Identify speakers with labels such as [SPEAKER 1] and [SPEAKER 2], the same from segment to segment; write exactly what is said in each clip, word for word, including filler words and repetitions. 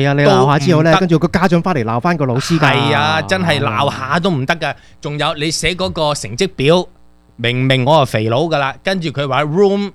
[SPEAKER 1] 係啊，你鬧下之後咧，跟住個家長翻嚟鬧翻個老師㗎。
[SPEAKER 2] 係啊，真係鬧下都唔得㗎。仲有你寫嗰個成績表，明明我係肥佬㗎啦，跟住佢話 room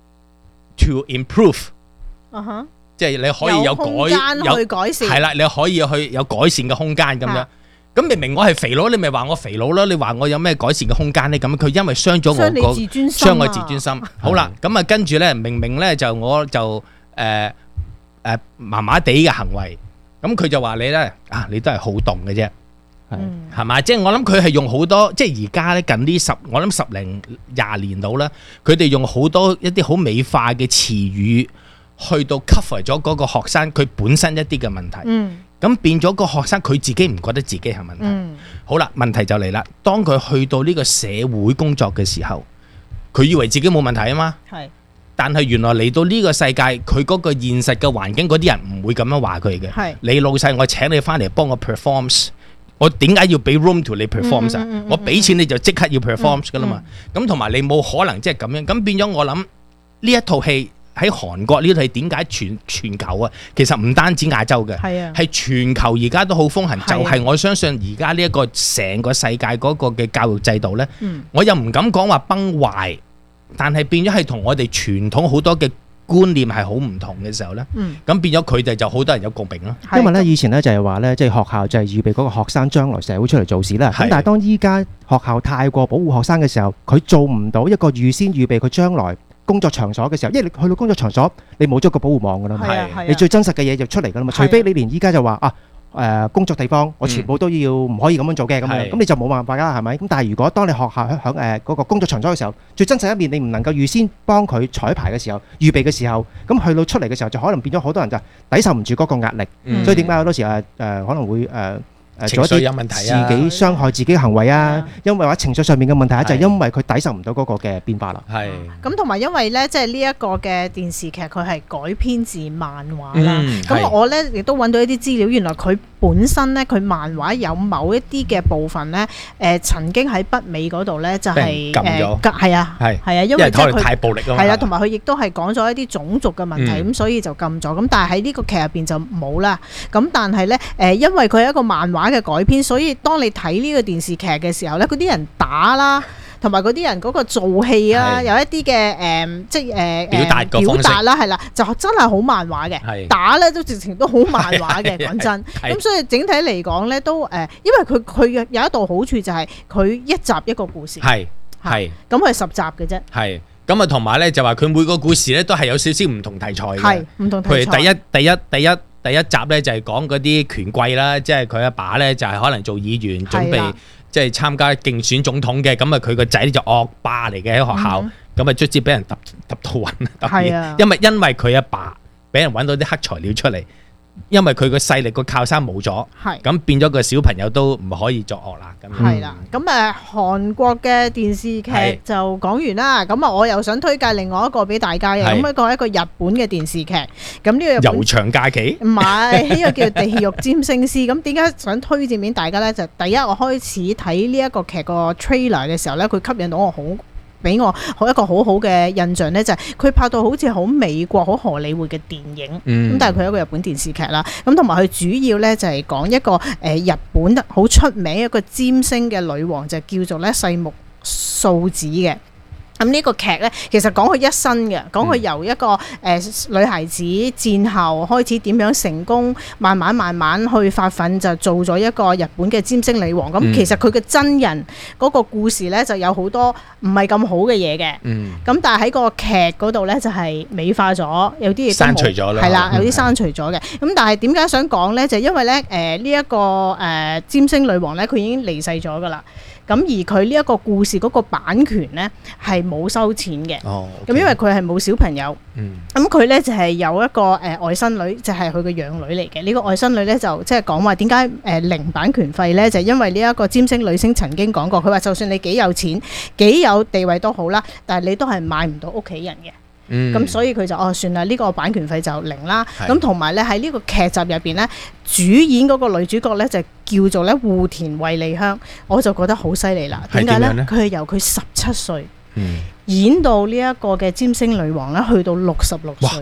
[SPEAKER 2] to improve，
[SPEAKER 3] 啊哈，
[SPEAKER 2] 即係你可以有改
[SPEAKER 3] 有空間去改善，
[SPEAKER 2] 係啦，你可以去有改善嘅空間咁樣。咁明明我係肥佬，你咪話我肥佬啦，你話我有咩改善嘅空間咧？咁佢因為傷咗我個傷我自尊心。好啦，咁啊跟住咧，明明咧就我就誒誒麻麻地嘅行為，咁佢就話你咧啊，你都係好動嘅啫，係係嘛？即係我諗佢係用好多，即係而家咧近呢十，我諗十零廿年到啦，佢哋用好多一啲好美化嘅詞語去到 cover 咗嗰個學生佢本身一啲嘅問題。嗯。咁變咗個學生佢自己唔覺得自己係問題。嗯、好啦，問題就嚟啦。當佢去到呢個社會工作嘅時候，佢以為自己冇問題啊嘛。係。但係原來嚟到呢個世界，佢嗰個現實嘅環境，嗰啲人唔會咁樣話佢嘅。係。你老細，我請你翻嚟幫我 perform， 我點解要俾 room to 你 perform 啊？嗯嗯嗯嗯、我俾錢你就即刻要 perform 噶啦嘛。咁同埋你冇可能即係咁樣。咁變咗我諗呢一套戲。喺韓國呢套係點解全全球啊？其實唔單止亞洲嘅，係啊，係全球而家都好風行。就係我相信而家呢一個成個世界嗰個嘅教育制度呢，嗯、我又唔敢講話崩壞，但係變咗係同我哋傳統好多嘅觀念係好唔同嘅時候呢。咁、嗯、變咗佢哋就好多人有共鳴咯。
[SPEAKER 1] 因為呢以前呢就係話呢，即係學校就係預備嗰個學生將來社會出嚟做事啦。咁但係當依家學校太過保護學生嘅時候，佢做唔到一個預先預備佢將來工作場所嘅時候，因為你去到工作場所，你冇咗個保護網噶啦嘛，你最真實嘅嘢就出嚟噶啦嘛。除非你連依家就話啊，誒工作地方我全部都要唔可以咁樣做嘅咁樣，咁你就冇辦法啦，係咪？咁但係如果當你學校喺響誒嗰個工作場所嘅時候，最真實一面你唔能夠預先幫佢彩排嘅時候、預備嘅時候，咁去到出嚟嘅時候就可能變咗好多人就抵受唔住嗰個壓力，所以點解好多時誒誒可能會誒。
[SPEAKER 2] 情緒有問題啊！
[SPEAKER 1] 自己傷害自己嘅行為啊，因為話情緒上面嘅問題啊，就係因為佢抵受唔到嗰個嘅變化啦。係。
[SPEAKER 3] 咁同埋因為咧，即係呢一個嘅電視劇，佢係改編自漫畫啦。咁我咧亦都揾到一啲資料，原來佢本身咧，佢漫畫有某一啲嘅部分咧，誒曾經喺北美嗰度咧就係誒係啊，係係啊，因為
[SPEAKER 2] 可能太暴力啊嘛。
[SPEAKER 3] 係啦，同埋佢亦都係講咗一啲種族嘅問題，咁所以就禁咗。咁但係喺呢個劇入邊就冇啦。咁但係咧，誒因為佢係一個漫畫嘅改編，所以當你睇呢個電視劇嘅時候咧，嗰啲人打啦，同埋嗰啲人嗰個做戲啦，有一啲嘅誒，即係誒
[SPEAKER 2] 表達個
[SPEAKER 3] 表達啦，係啦，就真係好漫畫嘅，打咧都直情都好漫畫嘅，講真。咁所以整體嚟講咧，都誒，因為佢佢有一道好處就係佢一集一個故事，係係，咁佢係十集嘅啫，係。
[SPEAKER 2] 咁啊，同埋咧就話佢每個故事咧都係有少少唔同題材嘅，
[SPEAKER 3] 係唔同題材。
[SPEAKER 2] 譬如第一第一第一第一集咧就係講嗰啲權貴啦，即係佢阿爸咧就係可能做議員，準備即係參加競選總統嘅，咁啊佢個仔就惡霸嚟嘅喺學校，咁啊卒之俾人揼揼到暈，係啊，因為因為佢阿爸俾人揾到啲黑材料出嚟。因為佢個勢力個靠山冇咗，咁變咗個小朋友都唔可以作惡啦。咁
[SPEAKER 3] 係啦，咁誒韓國嘅電視劇就講完啦。咁啊，我又想推介另外一個俾大家嘅，咁一個係一個日本嘅電視劇。咁呢個
[SPEAKER 2] 悠長假期？唔
[SPEAKER 3] 係，呢個叫地獄占星師。咁點解想推薦俾大家咧？就第一，我開始睇呢一個劇個 trailer 嘅時候咧，佢吸引到我好。俾我好一個好好嘅印象咧，就係佢拍到好似好美國、好荷里活嘅電影，咁、嗯、但係佢係一個日本電視劇啦。咁同埋佢主要咧就係講一個誒日本好出名一個占星嘅女王，就叫做咧細木素子嘅。咁呢個劇咧，其實講佢一生嘅，講佢由一個誒、呃、女孩子戰後開始點樣成功，慢慢慢慢去發奮，就做咗一個日本嘅占星女王。咁、嗯、其實佢嘅真人嗰個故事咧，就有好多唔係咁好嘅嘢嘅。咁、嗯、但係喺個劇嗰度咧，就係、是、美化咗，有啲嘢刪除咗啦，係啦，有啲刪除咗嘅。咁、嗯、但係點解想講咧？就因為咧，誒呢一個誒占星女王咧，佢已經離世咗噶啦。咁而佢呢一個故事嗰個版權咧係冇收錢嘅，咁、哦 okay. 因為佢係冇小朋友，咁佢咧就係、是、有一個誒、呃、外甥女，就係佢嘅養女嚟嘅。呢、這個外甥女咧就即係講話點解誒零版權費咧，就係、因為呢一個占星女星曾經講過，佢話就算你幾有錢、幾有地位都好啦，但係你都係買唔到屋企人嘅。咁、嗯、所以佢就哦算啦，呢、這個版權費就零啦。咁同埋咧喺呢個劇集入邊咧，主演嗰個女主角咧就叫做咧戶田惠梨香，我就覺得好犀利啦。點解咧？佢係由佢十七歲演到呢一個嘅占星女王咧，去到六十六歲。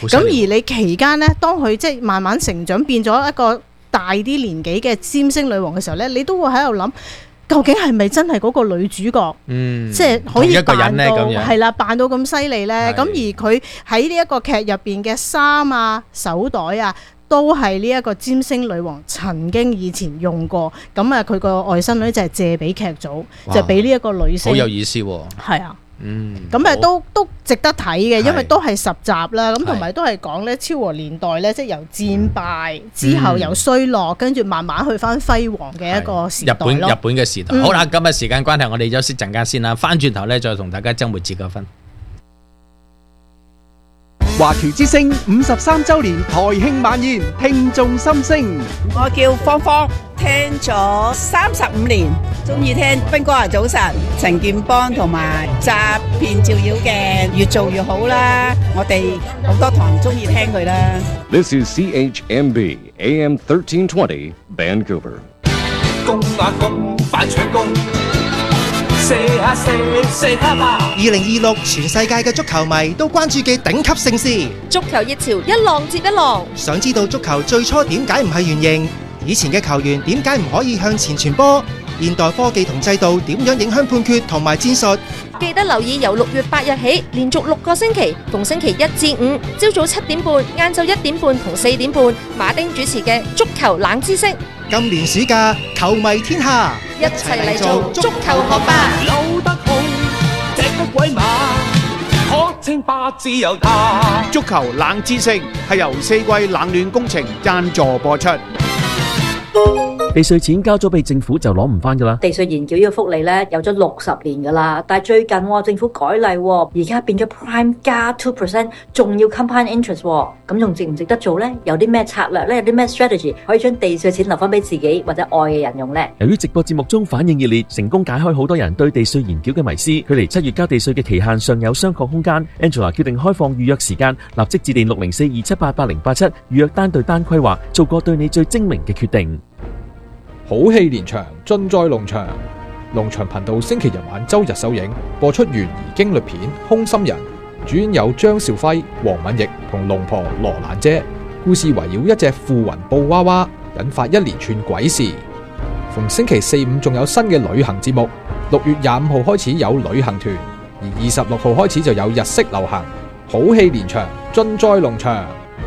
[SPEAKER 3] 咁而你期間咧，當佢即係慢慢成長變咗一個大啲年紀嘅占星女王嘅時候咧，你都會喺度諗。究竟係咪真係嗰個女主角？嗯，即係可以扮到係啦，扮到咁犀利咧。咁而佢喺呢一個劇入邊嘅衫啊、手袋啊，都係呢一個占星女王曾經以前用過。咁啊，佢個外甥女就係借俾劇組，就俾呢一個女星。
[SPEAKER 2] 好有意思喎！
[SPEAKER 3] 係啊。
[SPEAKER 2] 嗯，
[SPEAKER 3] 咁誒都都值得睇嘅，因為都係十集啦，咁同埋都係講咧昭和年代咧，即係由戰敗之後由衰落，跟住慢慢去翻輝煌嘅一個時代咯。
[SPEAKER 2] 日本日本嘅時代。好啦，今日時間關係，我哋休息陣間先啦，翻轉頭咧再同大家周末節個分。
[SPEAKER 4] 華僑之聲五十三週年台慶晚宴，聽眾心聲。
[SPEAKER 5] 我叫芳芳，聽咗三十五年，中意聽斌哥啊早晨，陳健邦同埋詐騙照妖嘅，越做越好啦。我哋好多堂中意聽佢啦。
[SPEAKER 6] This is C H M B A M thirteen twenty Vancouver。
[SPEAKER 7] 公啊公，快搶攻！
[SPEAKER 1] 二零二六全世界嘅足球迷都關注嘅頂級盛事，
[SPEAKER 8] 足球熱潮一浪接一浪。
[SPEAKER 1] 想知道足球最初點解唔係圓形？以前嘅球員點解唔可以向前傳波？現代科技同制度點樣影響判決同埋戰術？
[SPEAKER 8] 記得留意由六月八日起，連續六個星期，逢星期一至五，朝早七點半、晏晝一點半同四點半，馬丁主持嘅足球冷知識。
[SPEAKER 1] 今年暑假，球迷天下，
[SPEAKER 8] 一齊嚟做足球學霸。
[SPEAKER 7] 扭得好，踢得鬼馬，可稱霸自由他。
[SPEAKER 4] 足球冷知識係由四季冷暖工程贊助播出。
[SPEAKER 9] 地稅錢交咗俾政府就攞唔翻噶啦。
[SPEAKER 10] 地稅延繳呢個福利咧有咗六十年噶啦，但係最近、哦、政府改例、哦，而家變咗 Prime 加 two percent， 仲要 compound interest， 咁、哦、仲值唔值得做呢？有啲咩策略呢？有啲咩 strategy 可以將地稅錢留翻俾自己或者愛嘅人用呢？
[SPEAKER 9] 由於直播節目中反應熱烈，成功解開好多人對地稅延繳嘅迷思。距離七月交地稅嘅期限尚有商榷空間。Angela 決定開放預約時間，立即致電六零四二七八八零八七預約單對單規劃，做個對你最精明嘅決定。
[SPEAKER 11] 好戲連場，盡在龍翔。龍翔頻道星期日晚周日首映，播出懸疑驚慄片《空心人》，主演有張兆輝、黃敏奕同龍婆羅蘭姐。故事圍繞一隻附雲布娃娃，引發一連串鬼事。逢星期四五仲有新嘅旅行節目，六月廿五號開始有旅行團，而二十六號開始就有日式流行。好戲連場，盡在龍翔。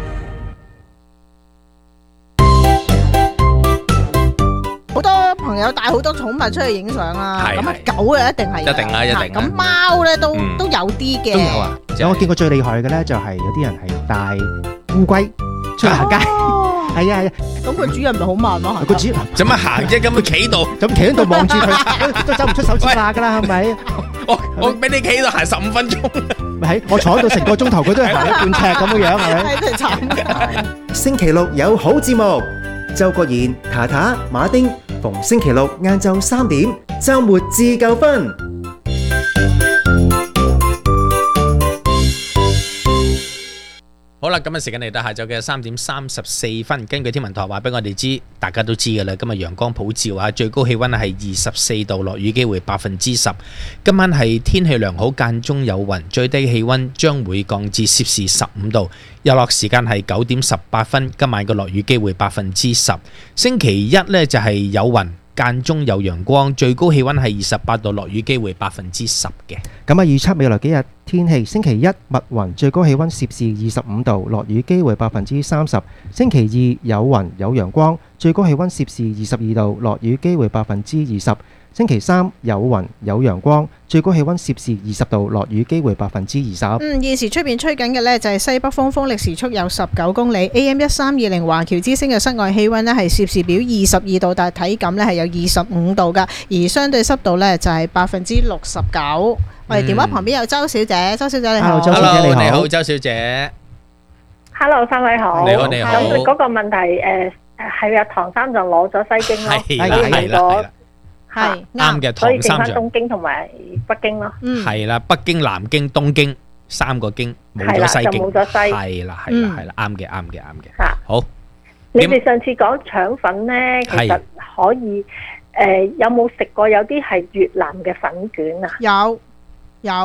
[SPEAKER 3] 好多朋友帶好多寵物出去影相啦，咁啊狗啊一定係，
[SPEAKER 2] 一定啊一定。
[SPEAKER 3] 咁貓咧都都有啲嘅，
[SPEAKER 1] 都有啊。有我見過最厲害嘅咧，就係有啲人係帶烏龜出去行街，係啊係啊。
[SPEAKER 3] 咁個主人咪好慢咯，
[SPEAKER 1] 個主人
[SPEAKER 2] 做乜行啫？咁佢企度，
[SPEAKER 1] 咁企喺度望住佢，都走唔出手指罅噶啦，係咪？
[SPEAKER 2] 我我俾你企喺度行十五分鐘，
[SPEAKER 1] 咪係我坐喺度成個鐘頭，佢都係行一半尺咁樣樣，係咪？
[SPEAKER 3] 係慘。
[SPEAKER 12] 星期六有好節目，周國賢、塔塔、馬丁，逢星期六晏晝三點，週末自夠分。
[SPEAKER 2] 好啦，咁啊時間嚟到下晝嘅三點三十四分，根據天文台話俾我哋知，大家都知㗎啦。今日陽光普照啊，最高氣溫係二十四度，落雨機會百分之十。今晚係天氣良好，間中有雲，最低氣溫將會降至攝氏十五度。日落時間係九點十八分，今晚嘅落雨機會百分之十。星期一呢就係有雲，間中有陽光，最高氣溫係二十八度，落雨機會百分之十嘅。
[SPEAKER 1] 咁啊，預測未來幾日天氣，星期一密雲，最高氣溫攝氏二十五度，落雨機會百分之三十。星期二有雲有陽光，最高氣溫攝氏二十二度，落雨機會百分之二十。星期三有雲有陽光，最高氣溫攝氏二十度，落雨機會百分之二十。
[SPEAKER 3] 嗯，現時出邊吹緊嘅呢就係西北風，風力時速有十九公里。A M 一三二零華僑之聲嘅室外氣溫呢係攝氏表二十二度，但係體感呢係有二十五度噶，而相對濕度呢就係百分之六十九。我哋電話旁邊有周小姐，周小姐你好。
[SPEAKER 2] Hello， 周小姐你好。你好，周小姐。
[SPEAKER 13] Hello， 三位好。
[SPEAKER 2] 你好，你好。
[SPEAKER 13] 咁嗰個問題誒係啊，唐三藏攞咗西經咯，
[SPEAKER 2] 係啦係啦。
[SPEAKER 3] 係
[SPEAKER 2] 啱嘅，
[SPEAKER 13] 所以剩翻
[SPEAKER 2] 唐三藏
[SPEAKER 13] 東京同埋北京咯。
[SPEAKER 2] 係啦，北京、南京、東京三個京冇咗西經，
[SPEAKER 13] 冇咗西。
[SPEAKER 2] 係啦，係啦，係啦，啱嘅，啱嘅，啱嘅。
[SPEAKER 13] 嚇，
[SPEAKER 2] 好。
[SPEAKER 13] 你哋上次講腸粉咧，其實可以誒，有冇食過有啲係越南嘅粉卷啊？
[SPEAKER 3] 有有。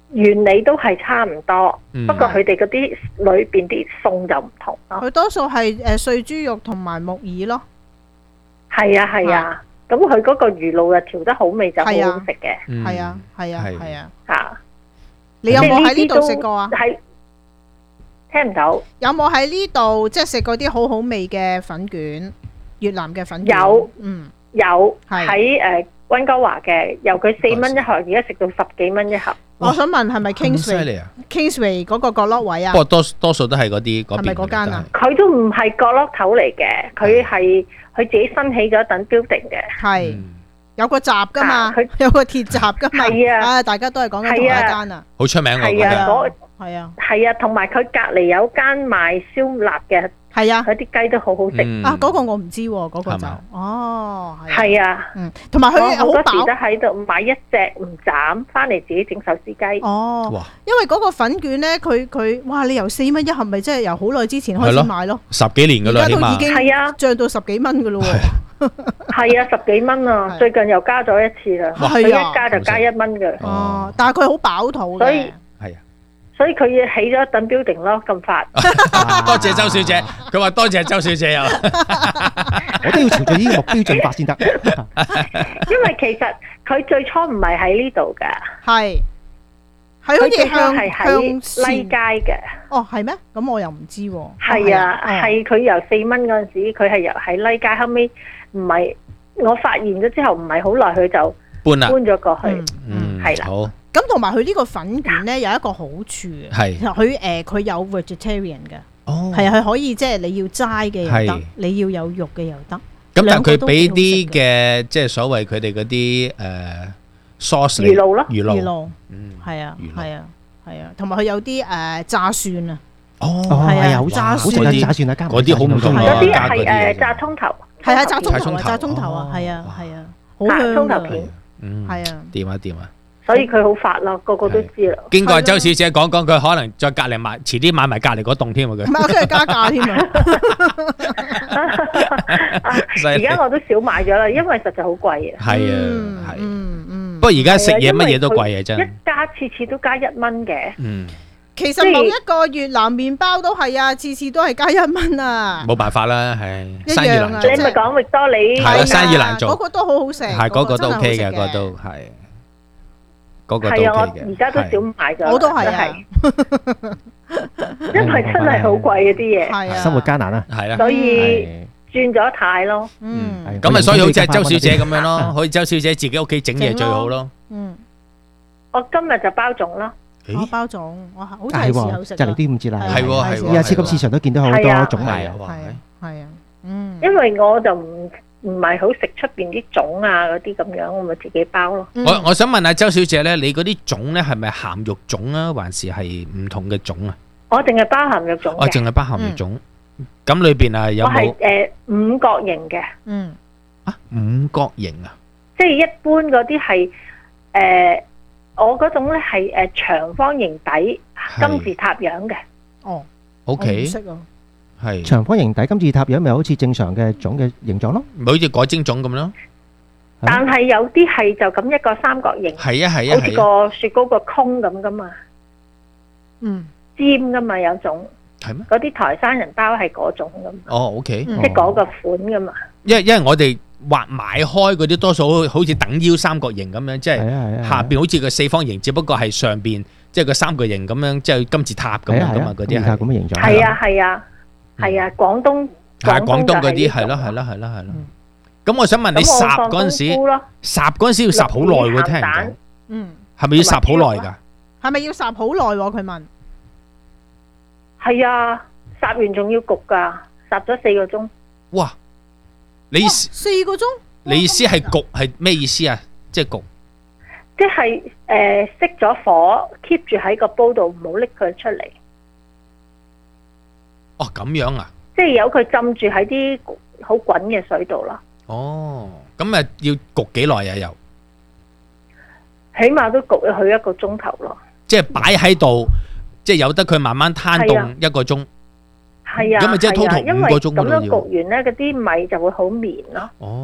[SPEAKER 13] 原理都係差唔多，
[SPEAKER 2] 嗯
[SPEAKER 13] 不過佢哋嗰啲裏邊啲餸就唔同咯。
[SPEAKER 3] 佢多數係誒碎豬肉同埋木耳咯。
[SPEAKER 13] 係啊係啊，咁佢嗰個魚露啊調得好味就好好食嘅。
[SPEAKER 3] 係啊係啊係啊
[SPEAKER 13] 嚇！
[SPEAKER 3] 你有冇喺呢度食過啊？
[SPEAKER 13] 係聽唔到。
[SPEAKER 3] 有冇喺呢度即係食過啲好好味嘅粉卷？越南嘅粉卷
[SPEAKER 13] 有，
[SPEAKER 3] 嗯，
[SPEAKER 13] 有喺誒溫哥華嘅，由佢四蚊一盒，而家食到十幾蚊一盒。
[SPEAKER 3] 我想問係咪
[SPEAKER 2] 咁犀利
[SPEAKER 3] Kingsway
[SPEAKER 2] 啊
[SPEAKER 3] Kingsway 嗰個角落位啊？
[SPEAKER 2] 不過多多數都係嗰啲嗰邊
[SPEAKER 3] 係咪嗰間啊？
[SPEAKER 13] 佢都唔係角落頭嚟嘅，佢係佢自己新起咗一等 building 嘅。
[SPEAKER 3] 係有個閘噶嘛，有個鐵閘噶嘛。
[SPEAKER 13] 係啊，
[SPEAKER 3] 啊大家都係講緊同一間啊。
[SPEAKER 2] 好出名我覺
[SPEAKER 13] 係啊，嗰
[SPEAKER 2] 得。
[SPEAKER 3] 係啊，
[SPEAKER 13] 係啊，同埋佢隔離有間賣燒臘嘅。
[SPEAKER 3] 係啊，
[SPEAKER 13] 佢啲雞都好好食。
[SPEAKER 3] 啊，嗰個我唔知喎，嗰個就哦，
[SPEAKER 13] 係啊，
[SPEAKER 3] 嗯，同埋佢好
[SPEAKER 13] 好多時
[SPEAKER 3] 飽
[SPEAKER 13] 都喺度買一隻唔斬，翻嚟自己整壽司雞。
[SPEAKER 3] 哦，因為嗰個粉卷咧，佢佢哇，你由四蚊一盒，咪即係由好耐之前開始買咯，
[SPEAKER 2] 十幾年噶啦，起碼
[SPEAKER 3] 而家都已經係啊，漲到十幾蚊噶咯喎。
[SPEAKER 13] 係啊，十幾蚊啊，最近又加咗一次啦。佢一加就加一蚊嘅。
[SPEAKER 3] 哦，但係佢好飽肚嘅。
[SPEAKER 13] 所以所以佢要起咗一等 building 咯，咁快。
[SPEAKER 2] 多謝周小姐，佢話多謝周小姐啊！
[SPEAKER 1] 我都要朝住呢個目標進發先得。
[SPEAKER 13] 因為其實佢最初唔係喺呢度㗎，
[SPEAKER 3] 係係好似向
[SPEAKER 13] 係喺拉街嘅。
[SPEAKER 3] 哦，係咩？咁我又唔知喎。
[SPEAKER 13] 係啊，係佢由四蚊嗰陣時，佢係由喺拉街，後尾唔係我發現咗之後，唔係好耐佢就
[SPEAKER 2] 搬啦，
[SPEAKER 13] 搬咗過去。
[SPEAKER 2] 嗯，
[SPEAKER 13] 係啦。
[SPEAKER 2] 好。
[SPEAKER 3] 咁同埋佢呢個粉卷咧有一個好處嘅，
[SPEAKER 2] 係
[SPEAKER 3] 佢誒佢有 vegetarian 嘅，
[SPEAKER 2] 哦，
[SPEAKER 3] 係啊，佢可以即係你要齋嘅又得
[SPEAKER 2] 係，
[SPEAKER 3] 你要有肉嘅又得。
[SPEAKER 2] 咁但係佢俾啲嘅即係所謂佢哋嗰啲誒 sauce
[SPEAKER 13] 魚露咯，
[SPEAKER 2] 魚露，
[SPEAKER 3] 魚露，嗯，係啊，係啊，係啊，同埋佢有啲誒炸蒜啊，
[SPEAKER 2] 哦，
[SPEAKER 3] 係啊，
[SPEAKER 1] 有
[SPEAKER 3] 炸
[SPEAKER 1] 好食啊炸蒜啊，加埋
[SPEAKER 2] 嗰啲好唔同啊，
[SPEAKER 13] 嗰啲
[SPEAKER 2] 加嗰
[SPEAKER 13] 係
[SPEAKER 2] 啲
[SPEAKER 13] 誒炸葱頭，
[SPEAKER 3] 係啊，炸葱頭啊，
[SPEAKER 2] 炸葱頭
[SPEAKER 3] 炸葱頭啊，係啊，係啊，好
[SPEAKER 13] 炸
[SPEAKER 3] 香㗎
[SPEAKER 13] 葱頭片，
[SPEAKER 2] 嗯，
[SPEAKER 3] 係啊，
[SPEAKER 2] 掂啊掂啊！
[SPEAKER 13] 所以佢好發咯，個個都知啦。
[SPEAKER 2] 經過周小姐講講，佢可能再隔離買，遲啲買埋隔離嗰棟添啊！佢
[SPEAKER 3] 唔係，我跟住加價添啊！
[SPEAKER 13] 而家我都少買咗啦，因為實在好貴啊。
[SPEAKER 2] 係啊，係。
[SPEAKER 3] 嗯嗯。
[SPEAKER 2] 不過而家食嘢乜嘢都貴啊，真。
[SPEAKER 13] 一加次次都加一蚊嘅。
[SPEAKER 2] 嗯。
[SPEAKER 3] 其實某一個越南麵包都係啊，次次都係加一蚊啊。
[SPEAKER 2] 冇辦法啦，係
[SPEAKER 3] 一
[SPEAKER 2] 生意
[SPEAKER 3] 樣啊！
[SPEAKER 2] 難做。
[SPEAKER 13] 你咪講域多利。
[SPEAKER 2] 係啊，生意難做。
[SPEAKER 3] 嗰個都好好食。
[SPEAKER 2] 係嗰個都 OK 嘅，嗰個都係。嗰個都 OK 嘅。
[SPEAKER 13] 係啊，我而家都少買咗。
[SPEAKER 3] 我都係啊。
[SPEAKER 13] 因為真係好貴嗰啲嘢。
[SPEAKER 3] 係啊。
[SPEAKER 1] 生活艱難啊。
[SPEAKER 2] 係啦。
[SPEAKER 13] 所以轉咗態咯。
[SPEAKER 3] 嗯。
[SPEAKER 2] 咁咪所以好似係周小姐咁樣咯，好似周小姐自己屋企整嘢最好咯。
[SPEAKER 3] 嗯。
[SPEAKER 13] 我今日就包粽咯。
[SPEAKER 3] 我包粽，我好似係時候食。
[SPEAKER 1] 就嚟端午節啦。
[SPEAKER 2] 係喎係喎。
[SPEAKER 1] 而家超級市場都見到好多種類啊。
[SPEAKER 3] 係啊。嗯。
[SPEAKER 13] 因為我就唔唔係好食出邊啲粽啊嗰啲咁樣，我咪自己包咯。
[SPEAKER 2] 我我想問下周小姐咧，你嗰啲粽咧係咪鹹肉粽啊，還是係唔同嘅粽啊？
[SPEAKER 13] 我淨係包鹹肉粽嘅。
[SPEAKER 2] 我淨係包鹹肉粽。咁裏邊啊有冇？
[SPEAKER 13] 我係誒五角形嘅。
[SPEAKER 3] 嗯。
[SPEAKER 2] 啊，五角形啊？
[SPEAKER 13] 即係一般嗰啲係誒，我嗰種咧係誒長方形底金字塔樣嘅。
[SPEAKER 3] 哦。
[SPEAKER 2] O K。
[SPEAKER 3] 唔識啊。
[SPEAKER 2] 係
[SPEAKER 1] 長方形底金字塔樣，咪好似正常嘅粽嘅形狀咯，
[SPEAKER 2] 咪好似改蒸粽咁咯。
[SPEAKER 13] 但係有啲係就咁一個三角形，
[SPEAKER 2] 係啊係啊，
[SPEAKER 13] 好似個雪糕個空咁噶嘛。
[SPEAKER 3] 嗯，
[SPEAKER 13] 尖噶嘛有種。
[SPEAKER 2] 係咩？
[SPEAKER 13] 嗰啲台山人包係嗰種噶嘛。
[SPEAKER 2] 哦 ，O K。
[SPEAKER 13] 即係嗰個款噶嘛。
[SPEAKER 2] 因為因為我哋畫買開嗰啲多數好似等腰三角形咁樣，即係下邊好似個四方形，只不過係上邊即係個三角形咁樣，即係金字塔咁樣噶嘛，嗰啲係
[SPEAKER 1] 咁嘅形狀。
[SPEAKER 13] 係啊係啊。係啊，廣東
[SPEAKER 2] 係廣東嗰啲係咯係咯係咯係咯。咁我想問你烚嗰陣時，烚嗰陣時要烚好耐喎，聽人講。
[SPEAKER 3] 嗯。
[SPEAKER 2] 係咪要烚好耐㗎？
[SPEAKER 3] 係咪要烚好耐喎？佢問。
[SPEAKER 13] 係啊，烚完仲要焗㗎，烚咗四個鐘。
[SPEAKER 2] 哇！你
[SPEAKER 3] 四個鐘？
[SPEAKER 2] 你意思係焗係咩意思啊？即係焗。
[SPEAKER 13] 即係誒熄咗火 ，keep 住喺個煲度，唔好拎佢出嚟。
[SPEAKER 2] 哦，咁樣啊！
[SPEAKER 13] 即係由佢浸住喺啲好滾嘅水度啦。
[SPEAKER 2] 哦，咁啊要焗幾耐啊？又
[SPEAKER 13] 起碼都焗佢一個鐘頭咯。
[SPEAKER 2] 即係擺喺度，即係由得佢慢慢攤凍一個鐘。
[SPEAKER 13] 係啊，
[SPEAKER 2] 咁咪即係 total 五個鐘
[SPEAKER 13] 咁樣
[SPEAKER 2] 嗰度要。
[SPEAKER 13] 焗完咧，嗰啲米就會好綿咯。
[SPEAKER 2] 哦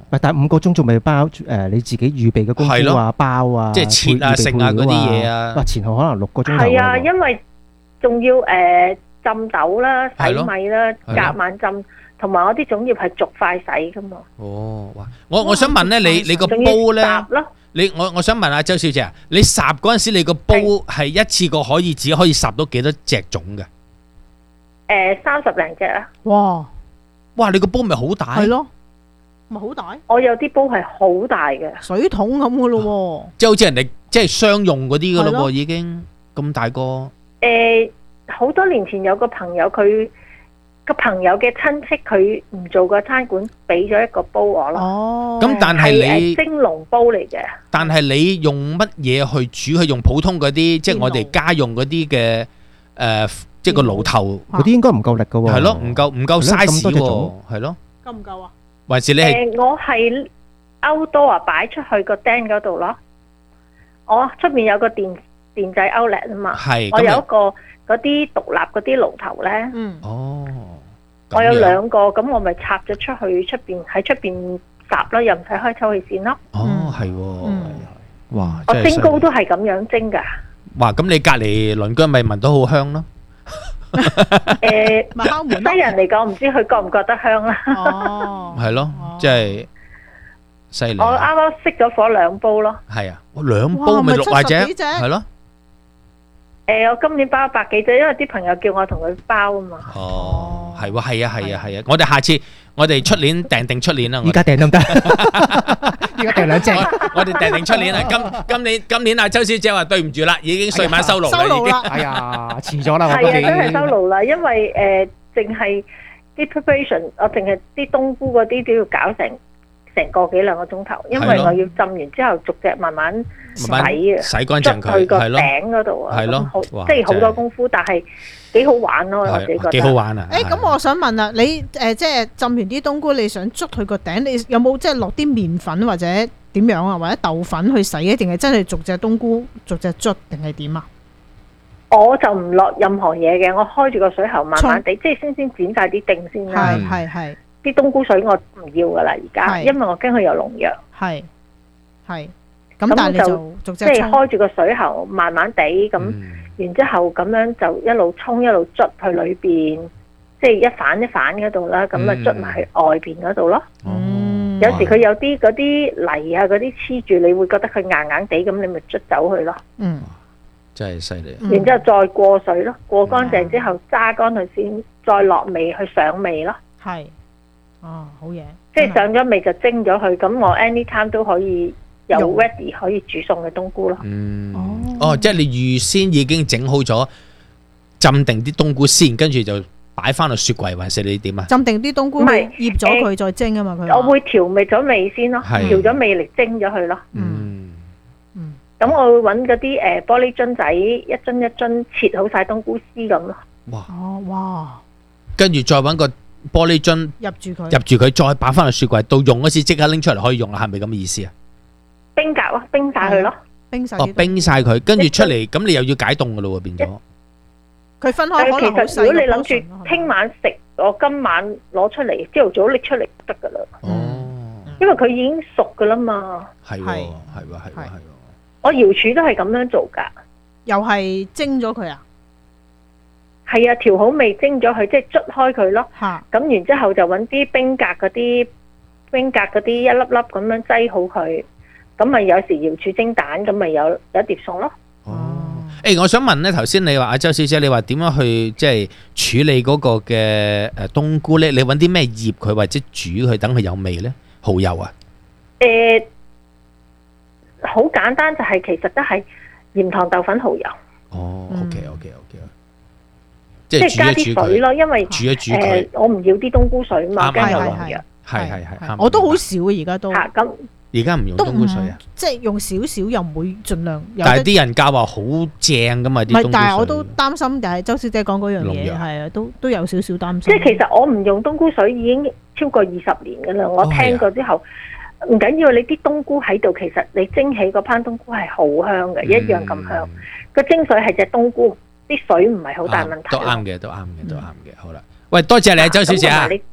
[SPEAKER 1] 但係五個鐘仲未包誒你自己預備嘅功夫啊、包啊、
[SPEAKER 2] 即係切啊、食啊嗰啲嘢啊。
[SPEAKER 1] 哇！前後可能六個鐘頭。
[SPEAKER 13] 係啊，因為仲要誒浸豆啦、洗米啦、隔晚浸，同埋我啲粽葉係逐塊洗噶嘛。
[SPEAKER 2] 哦，哇！我我想問咧，你你個煲咧，你我我想問阿周小姐啊，你烚嗰陣時，你個煲係一次過可以只可以烚到幾多隻粽嘅？
[SPEAKER 13] 誒，三十零隻啦。
[SPEAKER 3] 哇！
[SPEAKER 2] 哇！你個煲咪好大？
[SPEAKER 3] 係咯。咪好大？
[SPEAKER 13] 我有啲煲係好大嘅，
[SPEAKER 3] 水桶咁嘅咯喎，
[SPEAKER 2] 即係好似人哋即係商用嗰啲嘅咯喎，已經咁大個。
[SPEAKER 13] 誒，好多年前有個朋友，佢個朋友嘅親戚，佢唔做個餐館，俾咗一個煲我咯。
[SPEAKER 3] 哦，
[SPEAKER 2] 咁但係你
[SPEAKER 13] 蒸籠煲嚟嘅。
[SPEAKER 2] 但係你用乜嘢去煮？佢用普通嗰啲，即係我哋家用嗰啲嘅誒，即係個爐頭
[SPEAKER 1] 嗰啲應該唔夠力嘅喎。
[SPEAKER 2] 係咯，唔夠唔夠 size 喎，係咯。
[SPEAKER 3] 夠唔夠啊？
[SPEAKER 2] 還是你係？
[SPEAKER 13] 誒，我係歐多啊，擺出去個釘嗰度咯。我出面有個電電掣 outlet 啊嘛。係。我有一個嗰啲獨立嗰啲爐頭咧。嗯。哦。我有兩個，咁我咪插咗出去出邊，喺出邊烚咯，又唔使開抽氣扇咯。
[SPEAKER 2] 哦，係喎。哇！
[SPEAKER 13] 我蒸糕都係咁樣蒸㗎。
[SPEAKER 2] 哇！咁你隔離鄰居咪聞到好香咯？
[SPEAKER 13] 誒，西人嚟講，唔知佢覺唔覺得香啦。
[SPEAKER 3] 哦，
[SPEAKER 2] 係咯，即係犀利。
[SPEAKER 13] 我啱啱熄咗火兩煲咯。
[SPEAKER 2] 係啊，我兩煲咪六廿隻，係咯。
[SPEAKER 13] 誒，我今年包百幾隻，因為啲朋友叫我同佢包啊嘛。
[SPEAKER 2] 哦，係喎，係啊，係啊，係啊，我哋下次我哋出年訂定出年啦。
[SPEAKER 1] 而家訂得唔得？而家訂兩隻。
[SPEAKER 2] 我哋訂定出年啦。今今年今年啊，周小姐話對唔住啦，已經歲晚收爐啦，已經。
[SPEAKER 1] 哎呀，遲咗啦，我
[SPEAKER 13] 係啊，真係收爐啦，因為誒，淨係啲 preparation，我淨係啲冬菇嗰啲都要搞成成個幾兩個鐘頭，因為我要浸完之後逐隻慢慢洗啊，
[SPEAKER 2] 洗乾淨佢，
[SPEAKER 13] 去個頂嗰度啊，
[SPEAKER 2] 係咯，
[SPEAKER 13] 即係好多功夫，但係幾好玩咯，我自己覺得。
[SPEAKER 2] 幾好玩啊！
[SPEAKER 3] 誒，咁我想問啦，你誒即係浸完啲冬菇，你想捽佢個頂，你有冇即係落啲麵粉或者點樣啊，或者豆粉去洗啊？定係真係逐隻冬菇逐隻捽，定係點啊？
[SPEAKER 13] 我就唔落任何嘢嘅，我開住個水喉慢慢地，即係先先剪晒啲定先啦。
[SPEAKER 3] 係係係。
[SPEAKER 13] 啲冬菇水我唔要噶啦，而家，因為我驚佢有農藥。
[SPEAKER 3] 係係。咁但係你就逐隻
[SPEAKER 13] 即係開住個水喉，慢慢地咁，然之後咁樣就一路沖一路捽去裏邊，即係一反一反嗰度啦，咁啊捽埋去外邊嗰度咯。嗯。有時佢有啲嗰啲泥啊，嗰啲黐住，你會覺得佢硬硬地，咁你咪捽走佢咯。嗯。
[SPEAKER 2] 真係犀利。
[SPEAKER 13] 然之後再過水咯，過乾淨之後揸乾佢先，再落味去上味咯。
[SPEAKER 3] 係。哦，好嘢！
[SPEAKER 13] 即係上咗味就蒸咗佢，咁我 anytime 都可以有 ready 可以煮餸嘅冬菇咯。
[SPEAKER 2] 嗯，哦，即係你預先已經整好咗，浸定啲冬菇先，跟住就擺翻落雪櫃，還是你點啊？
[SPEAKER 3] 浸定啲冬菇，醃咗佢再蒸啊嘛。佢
[SPEAKER 13] 我會調味咗味先咯，調咗味嚟蒸咗佢咯。嗯嗯，咁我會揾嗰啲誒玻璃樽仔，一樽一樽切好晒冬菇絲咁咯。
[SPEAKER 2] 哇！
[SPEAKER 3] 哦哇！
[SPEAKER 2] 跟住再揾個玻璃樽
[SPEAKER 3] 入住佢，
[SPEAKER 2] 入住佢，再擺翻落雪櫃，到用嗰時即刻拎出嚟可以用啦，係咪咁嘅意思啊？
[SPEAKER 13] 冰格咯，冰晒佢咯，
[SPEAKER 3] 冰晒。
[SPEAKER 2] 哦，冰晒佢，跟住出嚟，咁你又要解凍噶咯喎，變咗。
[SPEAKER 3] 佢分開可能好細。
[SPEAKER 13] 其實如果你諗住聽晚食，我今晚攞出嚟，朝頭早拎出嚟得噶啦。哦。因為佢已經熟噶啦嘛。
[SPEAKER 2] 係喎，係喎，係喎，係喎。
[SPEAKER 13] 我瑤柱都係咁樣做噶。
[SPEAKER 3] 又係蒸咗佢啊？
[SPEAKER 13] 係啊，調好味蒸咗佢，即係捽開佢咯。嚇！咁然之後就揾啲冰格嗰啲冰格嗰啲一粒粒咁樣擠好佢，咁咪有時瑤柱蒸蛋，咁咪有有一碟餸咯。
[SPEAKER 2] 哦！誒，我想問咧，頭先你話阿周小姐，你話點樣去即係處理嗰個嘅誒冬菇咧？你揾啲咩醃佢或者煮佢，等佢有味咧？蠔油啊？
[SPEAKER 13] 誒，好簡單，就係其實都係鹽糖豆粉蠔油。
[SPEAKER 2] 哦，OK，OK，OK。
[SPEAKER 13] 即係加啲水咯，因為
[SPEAKER 2] 煮一煮
[SPEAKER 13] 誒，我唔要啲冬菇水嘛，驚有農藥。
[SPEAKER 2] 係係係，
[SPEAKER 3] 我都好少啊，而家都。
[SPEAKER 13] 嚇咁，
[SPEAKER 2] 而家唔用冬菇水啊？
[SPEAKER 3] 即係用少少，又唔會盡量。
[SPEAKER 2] 但係啲人教話好正噶嘛，啲冬菇水。
[SPEAKER 3] 唔係，但係我都擔心，就係周小姐講嗰樣嘢，係啊，都都有少少擔心。
[SPEAKER 13] 即係其實我唔用冬菇水已經超過二十年㗎啦，我聽過之後，唔緊要，你啲冬菇喺度，其實你蒸起嗰班冬菇係好香嘅，一樣咁香。個精髓係隻冬菇。啲水唔係好大問題，
[SPEAKER 2] 都啱嘅，都啱嘅，都啱嘅。好啦，喂，多謝你啊，周小姐啊，